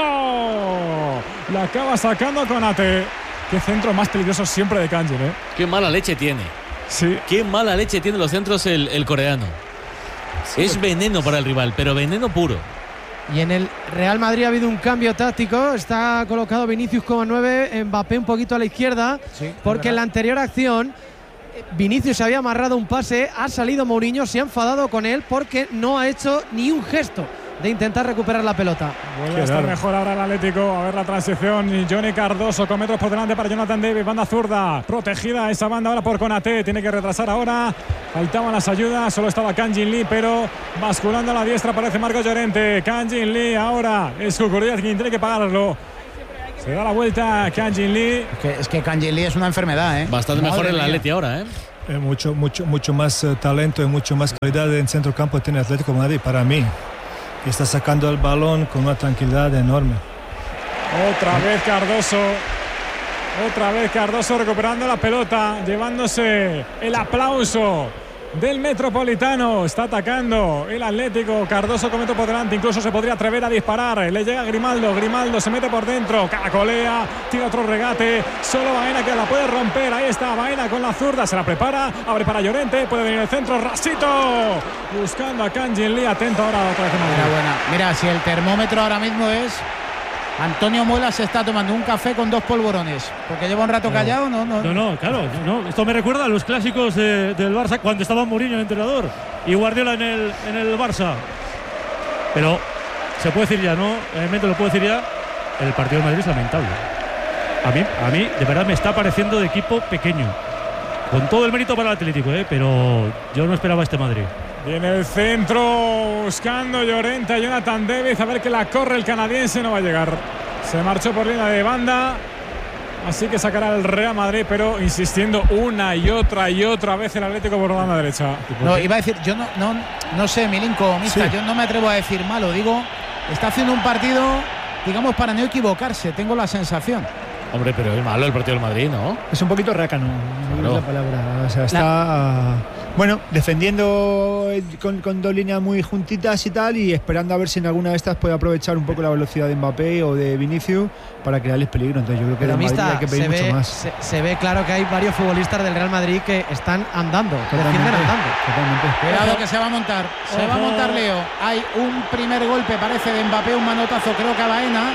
La acaba sacando Konate. Qué centro más peligroso siempre de Kanjin, ¿eh? Qué mala leche tiene. Sí. Qué mala leche tiene los centros el, el coreano. Sí, es veneno para el rival, pero veneno puro. Y en el Real Madrid ha habido un cambio táctico. Está colocado Vinicius como nueve, Mbappé un poquito a la izquierda, sí, porque en la anterior acción Vinicius había amarrado un pase, ha salido Mourinho, se ha enfadado con él porque no ha hecho ni un gesto de intentar recuperar la pelota. Vuelve a estar mejor ahora el Atlético. A ver la transición. Johnny Cardoso con metros por delante para Jonathan David. Banda zurda. Protegida esa banda ahora por Konate. Tiene que retrasar ahora. Faltaban las ayudas. Solo estaba Kanjin Lee, pero basculando a la diestra aparece Marcos Llorente. Kanjin Lee ahora. Es Cucurella quien tiene que pagarlo. Se da la vuelta Kanjin Lee. Es que, es que Kanjin Lee es una enfermedad, ¿eh? Bastante Madre mejor en la mía. Atleti ahora, ¿eh? Eh, mucho, mucho, mucho más uh, talento y mucho más calidad en centro campo tiene Atlético de Madrid para mí. Está sacando el balón con una tranquilidad enorme. Otra vez Cardoso. Otra vez Cardoso recuperando la pelota, llevándose el aplauso del Metropolitano. Está atacando el Atlético. Cardoso con metro por delante. Incluso se podría atrever a disparar. Le llega Grimaldo. Grimaldo se mete por dentro. Caracolea. Tira otro regate. Solo Baena que la puede romper. Ahí está Baena con la zurda. Se la prepara. Abre para Llorente. Puede venir el centro. Rasito. Buscando a Kangin Lee. Atento ahora otra vez. Mira, buena. Mira, si el termómetro ahora mismo es... Antonio Muela se está tomando un café con dos polvorones. Porque lleva un rato no. callado, ¿no? No, no, no claro. No. Esto me recuerda a los clásicos de, del Barça cuando estaba Mourinho el entrenador y Guardiola en el, en el Barça. Pero se puede decir ya, ¿no? Realmente lo puedo decir ya. El partido de Madrid es lamentable. A mí, a mí, de verdad, me está pareciendo de equipo pequeño. Con todo el mérito para el Atlético, ¿eh? Pero yo no esperaba este Madrid. Viene el centro buscando Llorente a Jonathan David. A ver que la corre el canadiense. No va a llegar. Se marchó por línea de banda. Así que sacará el Real Madrid. Pero insistiendo una y otra y otra vez el Atlético por la banda derecha. No, iba a decir, yo no, no, no sé, Milinko, Mista, sí. Yo no me atrevo a decir malo. Digo, está haciendo un partido, digamos, para no equivocarse. Tengo la sensación. Hombre, pero es malo el partido del Madrid, ¿no? Es un poquito rácano, claro. Es la palabra. O sea, está la... bueno, defendiendo con, con dos líneas muy juntitas y tal, y esperando a ver si en alguna de estas puede aprovechar un poco la velocidad de Mbappé o de Vinicius para crearles peligro. Entonces yo creo que Pero Madrid Mista, hay que pedir se mucho ve, más. Se, se ve claro que hay varios futbolistas del Real Madrid que están andando, que defienden andando. Totalmente. Cuidado que se va a montar, se Ojo. va a montar Leo. Hay un primer golpe, parece, de Mbappé, un manotazo, creo que a Baena.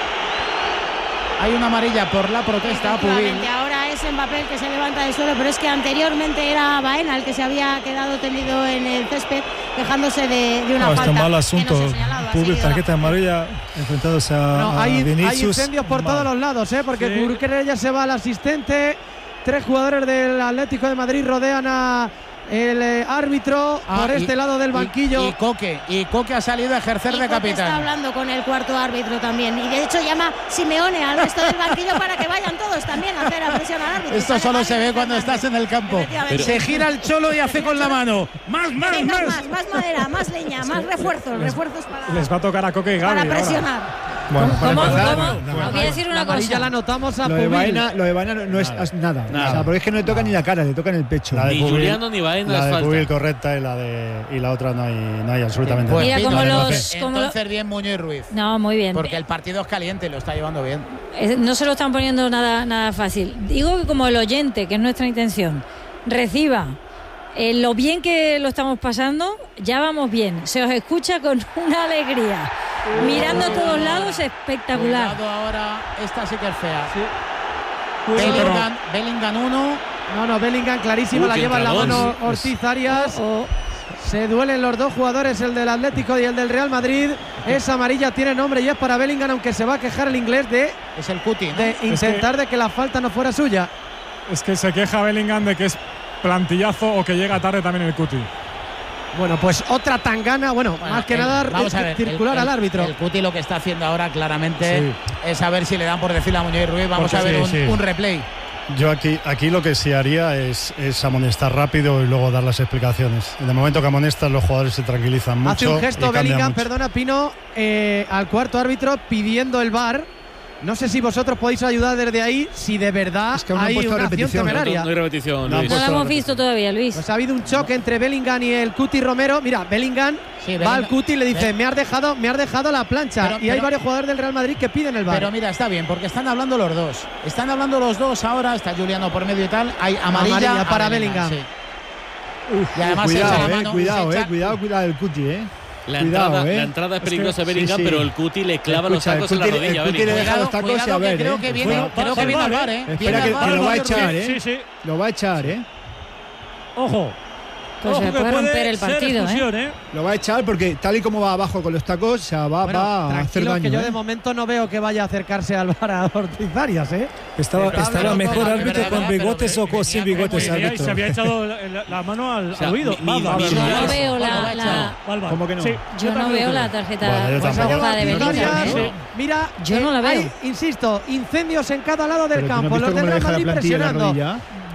Hay una amarilla por la protesta a Pubil. Ahora es Mbappé el que se levanta del suelo, pero es que anteriormente era Baena el que se había quedado tendido en el césped quejándose de, de una no, falta. Está mal asunto. No Pubil, tarjeta amarilla enfrentándose a, no, hay, a Vinicius. hay incendios por mal. Todos los lados, ¿eh? Porque sí. Cucurella ya se va al asistente. Tres jugadores del Atlético de Madrid rodean a el eh, árbitro ah, por y, este lado del banquillo. Y, y Coque, y Coque ha salido a ejercer y de Coque capitán. Está hablando con el cuarto árbitro también. Y de hecho llama Simeone al resto del banquillo para que vayan todos también a hacer la presión al árbitro. Esto solo se ve cuando estás en el campo. Pero se gira el cholo y hace con la mano. Más, más, Venga, más. más. Más madera, más leña, más refuerzos. Les, refuerzos para, les va a tocar a Coque y Gavi para presionar. Ahora. Bueno, ¿Cómo? ¿Cómo? Empezar, ¿Cómo? no, no, voy a decir una la cosa. Ya la notamos a lo de Baena, lo de Baena no, no es nada. nada. nada. O sea, porque es que no le toca nada. Ni la cara, le toca en el pecho. Ni Juliano ni Baena la es de falta. Pubil correcta y la de y la otra no hay, no hay absolutamente pues nada. Mira como los, como Entonces lo... bien Muñoz Ruiz. No, muy bien. Porque el partido es caliente y lo está llevando bien. No se lo están poniendo nada, nada fácil. Digo que como el oyente, que es nuestra intención, reciba eh, lo bien que lo estamos pasando, ya vamos bien. Se os escucha con una alegría. Mirando a todos lados, espectacular. Cuidado ahora, esta sí que es fea. Sí. Bellingham, Bellingham uno. No, no, Bellingham clarísima, Uh, la lleva en la mano sí. Ortiz Arias. Oh, oh. Se duelen los dos jugadores, el del Atlético y el del Real Madrid. Esa amarilla tiene nombre y es para Bellingham, aunque se va a quejar el inglés de, es el Cuti, ¿no? de intentar que, de que la falta no fuera suya. Es que se queja Bellingham de que es plantillazo o que llega tarde también el Cuti. Bueno, pues otra tangana, bueno, Bueno, más que el, nada vamos a ver, circular el, el, al árbitro. El Cuti lo que está haciendo ahora claramente sí. es a ver si le dan por decirle a Muñoz Ruiz. Vamos Porque a ver sí, un, sí. un replay. Yo aquí, aquí lo que sí haría es, es amonestar rápido y luego dar las explicaciones. En el momento que amonestas, los jugadores se tranquilizan mucho. Hace un gesto Bellingham, mucho. perdona Pino, eh, al cuarto árbitro pidiendo el V A R. No sé si vosotros podéis ayudar desde ahí, si de verdad es que aún no han hay puesto una acción repetición. temeraria. No, no hay repetición, No, Luis. No lo puesto hemos la visto todavía, Luis. Pues ha habido un choque entre Bellingham y el Cuti Romero. Mira, Bellingham Sí, va Bellingham- al Cuti y le dice, Be- me has dejado, me has dejado la plancha. Pero- y hay pero- varios jugadores del Real Madrid que piden el V A R. Pero mira, está bien, porque están hablando los dos. Están hablando los dos ahora, está Juliano por medio y tal. Hay amarilla, Amarilla a para Bellingham. sí. Y además se Cuidado, echa la eh, mano, cuidado, se eh, echa- cuidado, cuidado el Cuti, eh. La, Cuidado, entrada, eh. la entrada es Es que- peligrosa de sí, Bellingham, sí. pero el Cuti le clava los Escucha, tacos el en la Cuti- rodilla. el Cuti le Bellingham. deja los Cuidado, tacos y a cuidado, que ver, creo eh. que viene, Bueno, creo va- que va viene al al bar, bar, eh. ¿eh? Espera Viene que, al que bar, lo va a Muñoz echar, Ruiz. eh. Sí, sí. Lo va a echar, eh. Ojo. Pues Ojo se que puede romper puede el ser partido, expulsión, ¿eh? Lo va a echar porque tal y como va abajo con los tacos, o sea, va, Bueno, va a hacer tranquilos, daño. que yo eh. de momento no veo que vaya a acercarse al V A R a Ortiz Arias, ¿eh? Estaba, Está estaba hablando mejor con- árbitro verdad, con pero bigotes o con sin venía bigotes Oye, y árbitro. se había echado la, la mano al, O sea, al oído. mi- mi- Va, va, mi- va. Yo no Vale, veo la, vale, la- Va al bar. ¿Cómo que no? Sí, yo no también veo lo la creo. tarjeta Bueno, yo Pues tampoco. allá va roja de Ortiz Bellingham. Arias. Sí. Mira, Yo no la veo. hay, insisto, incendios en cada lado del Pero ¿tú no has campo. visto Los del cómo le Real deja la Madrid plantilla en la presionando. rodilla?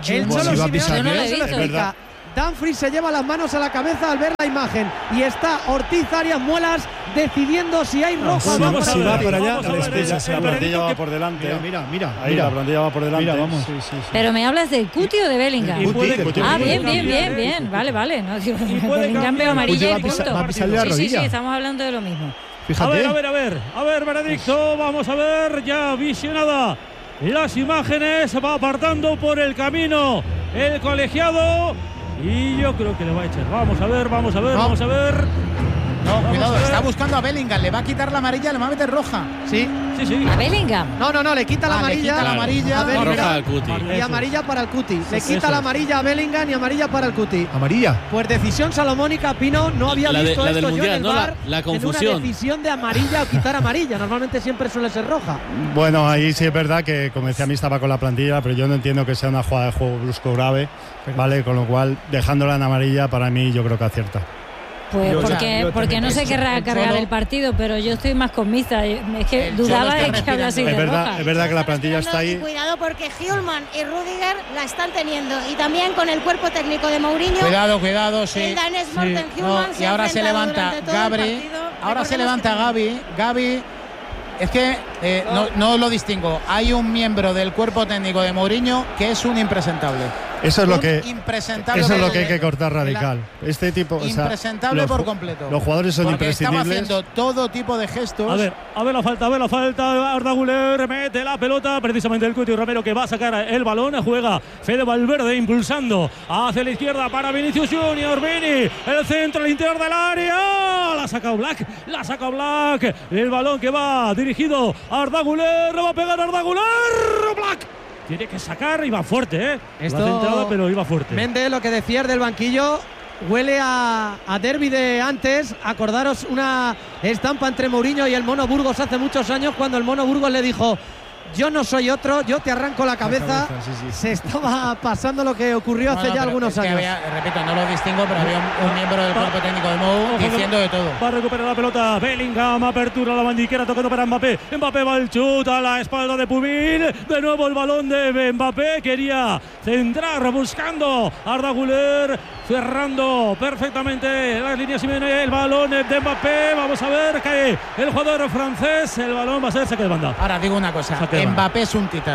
El Bueno, Cholo si va a Simeone pisar no bien, se lo es explica. verdad. Dumfries se lleva las manos a la cabeza al ver la imagen y está Ortiz Arias Muelas decidiendo si hay roja Si, o no. si va por allá, Vamos a les ver, pisa. el- La el plantilla va que- por delante. Mira, mira, mira. Ahí mira. la plantilla va por delante. Mira, vamos. Sí, sí, sí. Pero me hablas del Cuti o de Bellingham. Y puede- Cuti, Ah, Cuti. bien, bien, bien, cambiar, bien. ¿eh? Vale, vale. No, digo, Y puede Bellingham cambiar. veo amarilla Cuti va y a pisar- punto. va a pisarle la Sí, sí, sí, rodilla. estamos hablando de lo mismo. Fíjate. A ver, a ver, a ver, a ver, veredicto, vamos a ver, ya visionada las imágenes, va apartando por el camino el colegiado y yo creo que le va a echar. Vamos a ver, vamos a ver, No. vamos a ver. No, Vamos cuidado, a ver. está buscando a Bellingham. Le va a quitar la amarilla, le va a meter roja. Sí. Sí, sí. A Bellingham. No, no, no, le quita la Ah, le amarilla. quita la amarilla. a No, Bellingham. roja al Cuti. Y amarilla para el Cuti. Le Eso quita es. la amarilla a Bellingham y amarilla para el Cuti. Amarilla. Pues decisión salomónica, Pino, no había La de- visto la del esto yo Mundial, en el ¿no? La- VAR, la en confusión. una decisión de amarilla o quitar amarilla. Normalmente siempre suele ser roja. Bueno, ahí sí es verdad que, como decía, a mí estaba con la plantilla, pero yo no entiendo que sea una jugada de juego brusco grave, ¿vale? Con lo cual, dejándola en amarilla, para mí, yo creo que acierta. Pues Yo- porque, yo porque también no se pienso. querrá El cargar Cholo- el partido, pero yo estoy más con Mista. Es que El Cholo dudaba está de que hablase respirando. de Es verdad, roja. es verdad que la Están plantilla está esperando ahí. Y cuidado porque Hjulman y Rudiger la están teniendo. Y también con el cuerpo técnico de Mourinho. Cuidado, cuidado, sí. El danés Morten No, Hjulman y se ha ahora se enfrentado levanta durante todo el Gabri. partido. Ahora se Recordemos levanta que- Gaby. Gaby. Es que eh, no, no lo distingo. Hay un miembro del cuerpo técnico de Mourinho que es un impresentable. Eso es lo Un que, impresentable eso es por lo que hay que completo. cortar radical. Este tipo, o sea, Impresentable los por ju- completo. Los jugadores son Porque estaba imprescindibles. haciendo todo tipo de gestos. A ver, a ver la falta, a ver la falta. Arda Güler mete la pelota. Precisamente el Cuti Romero que va a sacar el balón. Juega Fede Valverde impulsando hacia la izquierda para Vinicius Junior. Vini, el centro, el interior del área. La saca Black, la saca Black. El balón que va dirigido a Arda Güler. Le va a pegar Arda Güler. Black. Tiene que sacar y va fuerte, ¿eh? Esto- Va centrada, pero iba fuerte. Méndez, lo que decías del banquillo, huele a, a derbi de antes. Acordaros una estampa entre Mourinho y el Mono Burgos hace muchos años, cuando el Mono Burgos le dijo: yo no soy otro, yo te arranco la cabeza. cabeza, sí, sí. Se estaba pasando lo que ocurrió hace Bueno, ya pero algunos es que años. había- repito, no lo distingo, pero había un, un miembro del cuerpo técnico de Mou Ojo, diciendo de todo. Va a recuperar la pelota Bellingham, apertura la bandiquera, tocando para Mbappé. Mbappé va al chut a la espalda de Pubil. De nuevo el balón de Mbappé. Quería centrar buscando Arda Güler, cerrando perfectamente las líneas. Simeone, el balón de Mbappé. Vamos a ver, cae el jugador francés. El balón va a ser saque de banda. Ahora digo una cosa, Saque de banda. Mbappé es un titán.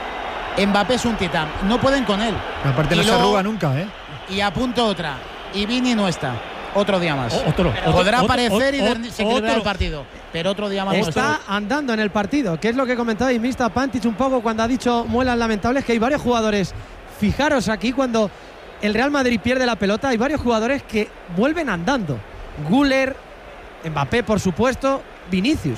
Mbappé es un titán. No pueden con él. Aparte no Y se luego- arruga nunca, ¿eh? Y apunto otra. Y Vini no está. Otro día más. O- otro, otro, Podrá otro, aparecer y otro, desequilibrar el otro. partido. Pero otro día más no Está andando en el partido, que es lo que comentaba y Mista Pantic un poco cuando ha dicho muelas lamentables, que hay varios jugadores. Fijaros aquí cuando el Real Madrid pierde la pelota, hay varios jugadores que vuelven andando. Güler, Mbappé, por supuesto, Vinicius.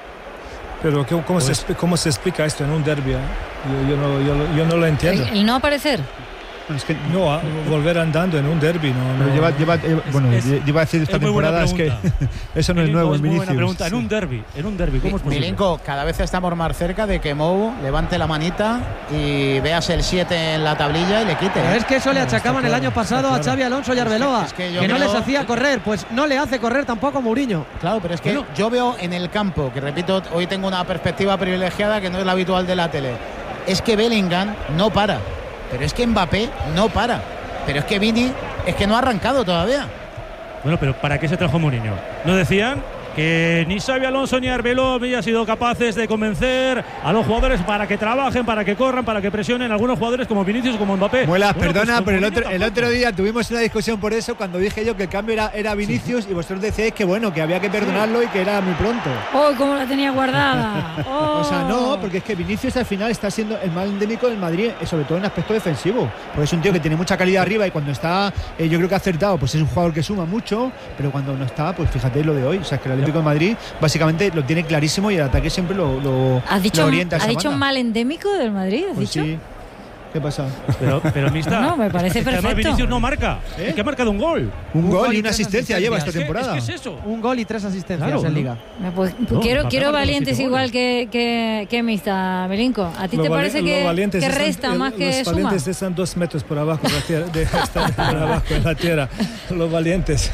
Pero ¿cómo, cómo, se, expli- cómo se explica esto en un derbi? eh? Yo, yo no, yo, yo no lo entiendo. El, el no aparecer. Es que No, a- volver andando en un derbi, no. pero no. lleva, lleva, lleva- bueno, es- lleva a decir esta es muy buena temporada es que pregunta. eso no es nuevo en muy buena Vinicius. pregunta. En un derbi, en un derbi, ¿cómo es posible? Milenko, cada vez estamos más cerca de que Mou levante la manita y veas el siete en la tablilla y le quite. Pero ¿eh? es que eso le No, está achacaban el claro, año pasado está a claro. Xavi Alonso y Arbeloa, es que que, yo no creo- les hacía correr, pues no le hace correr tampoco Mourinho. Claro, pero es que Bueno. yo veo en el campo, que repito, hoy tengo una perspectiva privilegiada que no es la habitual de la tele. Es que Bellingham no para, pero es que Mbappé no para, pero es que Vini es que no ha arrancado todavía. Bueno, pero ¿para qué se trajo Mourinho? ¿No decían que ni Xavi Alonso ni Arbeloa habían sido capaces de convencer a los jugadores para que trabajen, para que corran, para que presionen a algunos jugadores como Vinicius, como Mbappé? Muelas, Bueno, perdona, pues con pero el Mourinho otro, el tampoco. otro día tuvimos una discusión por eso cuando dije yo que el cambio era, era Vinicius y vosotros decíais que bueno, que había que perdonarlo y que era muy pronto. ¡Oh, cómo la tenía guardada! Oh. O sea, no, porque es que Vinicius al final está siendo el mal endémico del Madrid, eh, sobre todo en aspecto defensivo. Porque es un tío que tiene mucha calidad arriba y cuando está, eh, yo creo que ha acertado, pues es un jugador que suma mucho, pero cuando no está, pues fíjate lo de hoy. O sea, es que el Atlético de Madrid básicamente lo tiene clarísimo y el ataque siempre lo, lo, ¿Has dicho, lo orienta a ¿has esa dicho banda. mal endémico del Madrid? ¿Has Pues dicho? sí. ¿Qué pasa? Pero, pero Mista. No, me parece es que además perfecto. Vinicius no marca. ¿Eh? Es que ha marcado un gol. Un, Un gol gol y y una tres asistencia lleva esta Es que- temporada. Es que es eso. Un gol y tres asistencias Claro, en ¿no? Liga. Me pues- No, quiero Mbappé quiero marcó valientes siete igual goles. que, que, que Mista, Belinco. ¿A ti Los te vali- parece los que, valientes que están- resta el- más que los suma? valientes están dos metros por abajo de la tierra, de, están por abajo de la tierra. Los valientes.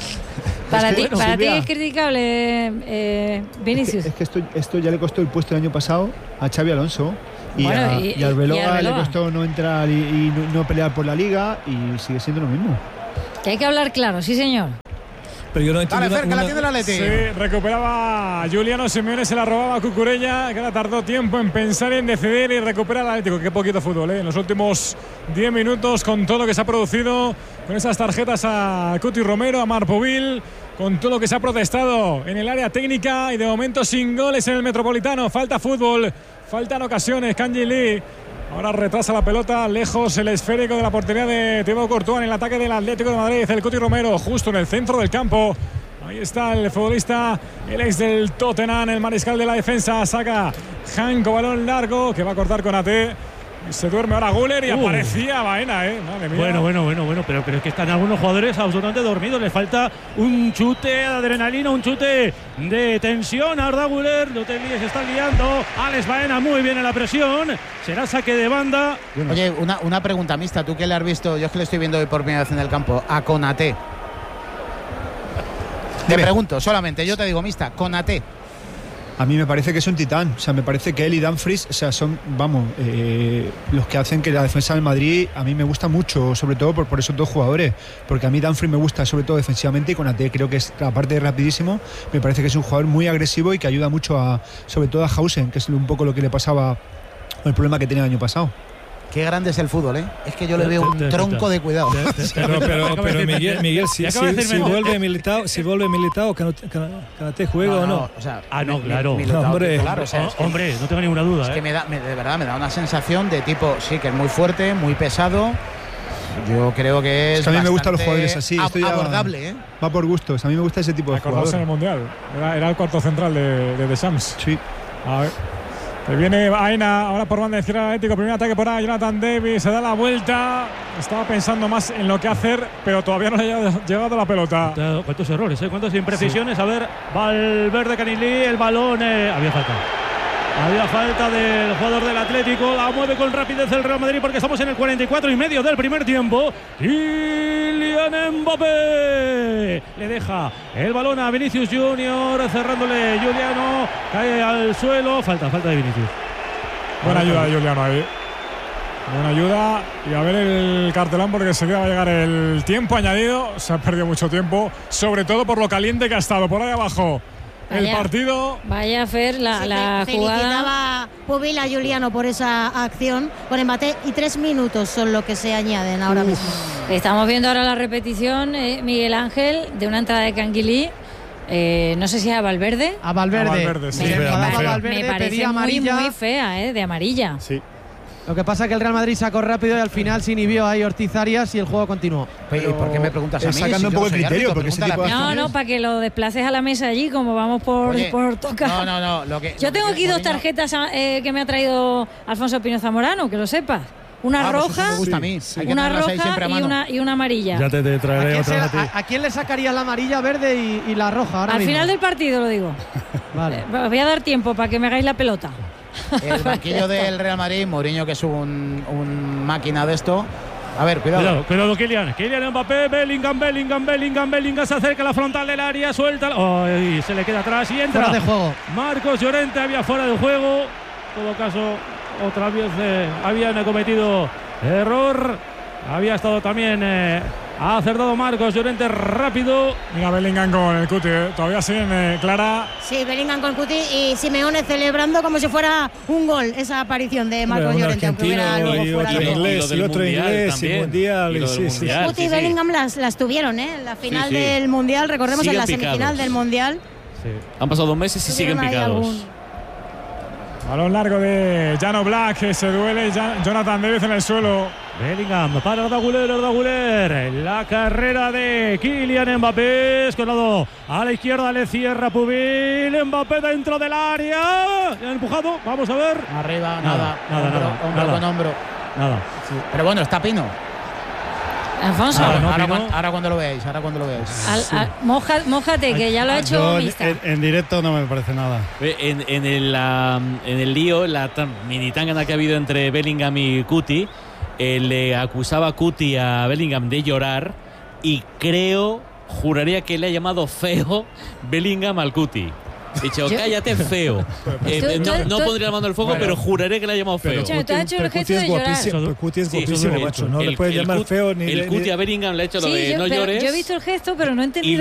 Para Es que, ti, bueno, para ti Silvia, es criticable eh, Es que, Vinicius. es que esto, esto ya le costó el puesto el año pasado a Xavi Alonso. Y, bueno, a, y, y al Arbeloa y Arbeloa. le costó no entrar y, y no, no pelear por la liga y sigue siendo lo mismo. Que hay que hablar claro, sí señor. Pero yo no entiendo. Dale, cerca, una... la tiene el Atleti. Sí, recuperaba Juliano Simeone, se la robaba a Cucurella, que ahora tardó tiempo en pensar y en decidir y recuperar al Atlético. Qué poquito fútbol, ¿eh? En los últimos diez minutos, con todo lo que se ha producido, con esas tarjetas a Cuti Romero, a Marpovil, con todo lo que se ha protestado en el área técnica y de momento sin goles en el Metropolitano. Falta fútbol, faltan ocasiones. Kanji Lee ahora retrasa la pelota, lejos el esférico de la portería de Thibaut Courtois en el ataque del Atlético de Madrid. El Cuti Romero justo en el centro del campo. Ahí está el futbolista, el ex del Tottenham, el mariscal de la defensa. Saca Janko, balón largo que va a cortar con A T. Se duerme ahora Güler y uh. aparecía Baena, eh. Madre mía. Bueno, bueno, bueno, bueno, pero, pero es que están algunos jugadores absolutamente dormidos. Les falta un chute de adrenalina, un chute de tensión. Arda Güler, Lotelí se está liando. Alex Baena muy bien en la presión. Será saque de banda. Oye, una, una pregunta mixta. Tú que le has visto, yo es que le estoy viendo hoy por primera vez en el campo, a Konaté. Te Dime. pregunto solamente, yo te digo mixta, Konaté. A mí me parece que es un titán, o sea, me parece que él y Dumfries, o sea, son, vamos, eh, los que hacen que la defensa del Madrid a mí me gusta mucho, sobre todo por, por esos dos jugadores, porque a mí Dumfries me gusta sobre todo defensivamente y Konaté creo que es, aparte de rapidísimo, me parece que es un jugador muy agresivo y que ayuda mucho a, sobre todo a Hausen, que es un poco lo que le pasaba, el problema que tenía el año pasado. Qué grande es el fútbol, ¿eh? Es que yo le veo un tronco de cuidado. Pero, pero, pero Miguel, Miguel si, si, si vuelve Militao, si vuelve Militao, ¿Konaté juega no, o no? no? O sea, ah, no, claro. Militao, hombre, claro, o sea, es que, hombre, no tengo ninguna duda. Es ¿eh? que me da, me, de verdad, me da una sensación de tipo, sí, que es muy fuerte, muy pesado. Yo creo que es. es que a mí me gustan los jugadores así. Ab abordable, ¿eh? Va por gustos. A mí me gusta ese tipo de jugadores. En el Mundial. Era, era el cuarto central de, de Deschamps. Sí. A ver. Se viene Baena, ahora por banda izquierda Atlético, primer ataque por ahí, Jonathan Davis, se da la vuelta, estaba pensando más en lo que hacer, pero todavía no le ha llegado la pelota. ¿Cuántos errores, eh? ¿Cuántas imprecisiones? Sí. A ver, Valverde, Canilí, el balón, eh, había falta. Había falta del jugador del Atlético, la mueve con rapidez el Real Madrid porque estamos en el cuarenta y cuatro y medio del primer tiempo. Kylian Mbappé le deja el balón a Vinicius Junior, cerrándole Juliano, cae al suelo, falta, falta de Vinicius. Buena ayuda de Juliano ahí. Buena ayuda y a ver el cartelón porque enseguida va a llegar el tiempo añadido. Se ha perdido mucho tiempo, sobre todo por lo caliente que ha estado por ahí abajo. Vaya, el partido. Vaya a Fer, la, sí, la fe, jugada. Felicitaba Pubil a Juliano por esa acción con Mbappé y tres minutos son lo que se añaden ahora Uf. mismo. Estamos viendo ahora la repetición, eh, Miguel Ángel, de una entrada de Canguilí. Eh, no sé si es a Valverde. A Valverde. A Valverde, sí. Me, sí, me, fea, me, Valverde me parece muy, muy fea, eh, de amarilla. Sí. Lo que pasa es que el Real Madrid sacó rápido y al final se inhibió ahí Ortiz Arias y el juego continuó. Pero, ¿y por qué me preguntas a mí? Sacando si un poco el criterio, porque ese tipo de No, no, para que lo desplaces a la mesa allí, como vamos por, Oye, por tocar. No, no, no. Lo que, Yo lo tengo que aquí dos tarjetas eh, que me ha traído Alfonso Pino Zamorano, que lo sepas. Una ah, roja, pues me gusta a mí. Sí. una roja y una, y una amarilla. Ya te, te traeré ¿A, otra a, ti. ¿A, ¿A quién le sacaría la amarilla, verde y, y la roja? Ahora Al mismo? final del partido lo digo. Vale. Os voy a dar tiempo para que me hagáis la pelota. El banquillo del Real Madrid, Mourinho, que es un, un máquina de esto. A ver, cuidado. Cuidado, cuidado, Kylian. Kylian Mbappé, Bellingham, Bellingham, Bellingham, Bellingham se acerca a la frontal del área, suelta. Oh, y se le queda atrás y entra. Fuera de juego. Marcos Llorente había fuera de juego. En todo caso, otra vez eh, habían cometido error. Había estado también. Eh, Ha acertado Marcos Llorente rápido. Mira Bellingham con el Cuti, ¿eh? Todavía siguen eh, Clara. Sí, Bellingham con el Cuti y Simeone celebrando como si fuera un gol esa aparición de Marcos un Llorente, aunque hubiera luego y fuera otro de inglés, y otro inglés, también. y mundial, y y sí, sí. Cuti sí, y sí. Bellingham las, las tuvieron, ¿eh? En la final Sí, sí. del Mundial, recordemos Siguen en la picados. semifinal del Mundial. Sí. Han pasado dos meses y siguen Tuvieron ahí picados. algún- Balón largo de Jano Black, que se duele. Jan- Jonathan Davis en el suelo. Bellingham para Arda Güler, Arda Güler. La carrera de Kylian Mbappé. Escolado a la izquierda, le cierra Pubil. Mbappé dentro del área. Le ha empujado, vamos a ver. Arriba, Nada, nada. nada, hombro, nada, hombro nada. con hombro. Nada. Sí. Pero bueno, está Pino. Alfonso, Ah, no, ahora, Pino. cuan- ahora cuando lo veáis, ahora cuando lo veáis. al- al- moja- mójate, que ya lo ha hecho Yo, Mista. en, en directo no me parece nada. En, en el, la- en el lío, la tan- mini tangana que ha habido entre Bellingham y Cuti, eh, le acusaba a Cuti a Bellingham de llorar y creo, juraría que le ha llamado feo Bellingham al Cuti. Dicho, cállate, feo. Eh, no no pondría la mano al fuego, bueno, pero juraré que le ha llamado feo. Pero tú has hecho el gesto de llorar. Pero Cuti es guapísimo, sí, macho. No el, le puedes llamar cut, feo ni el de, Cuti ni... a Bellingham le ha hecho lo sí, de yo, no llores. Yo he visto el gesto, pero no he entendido.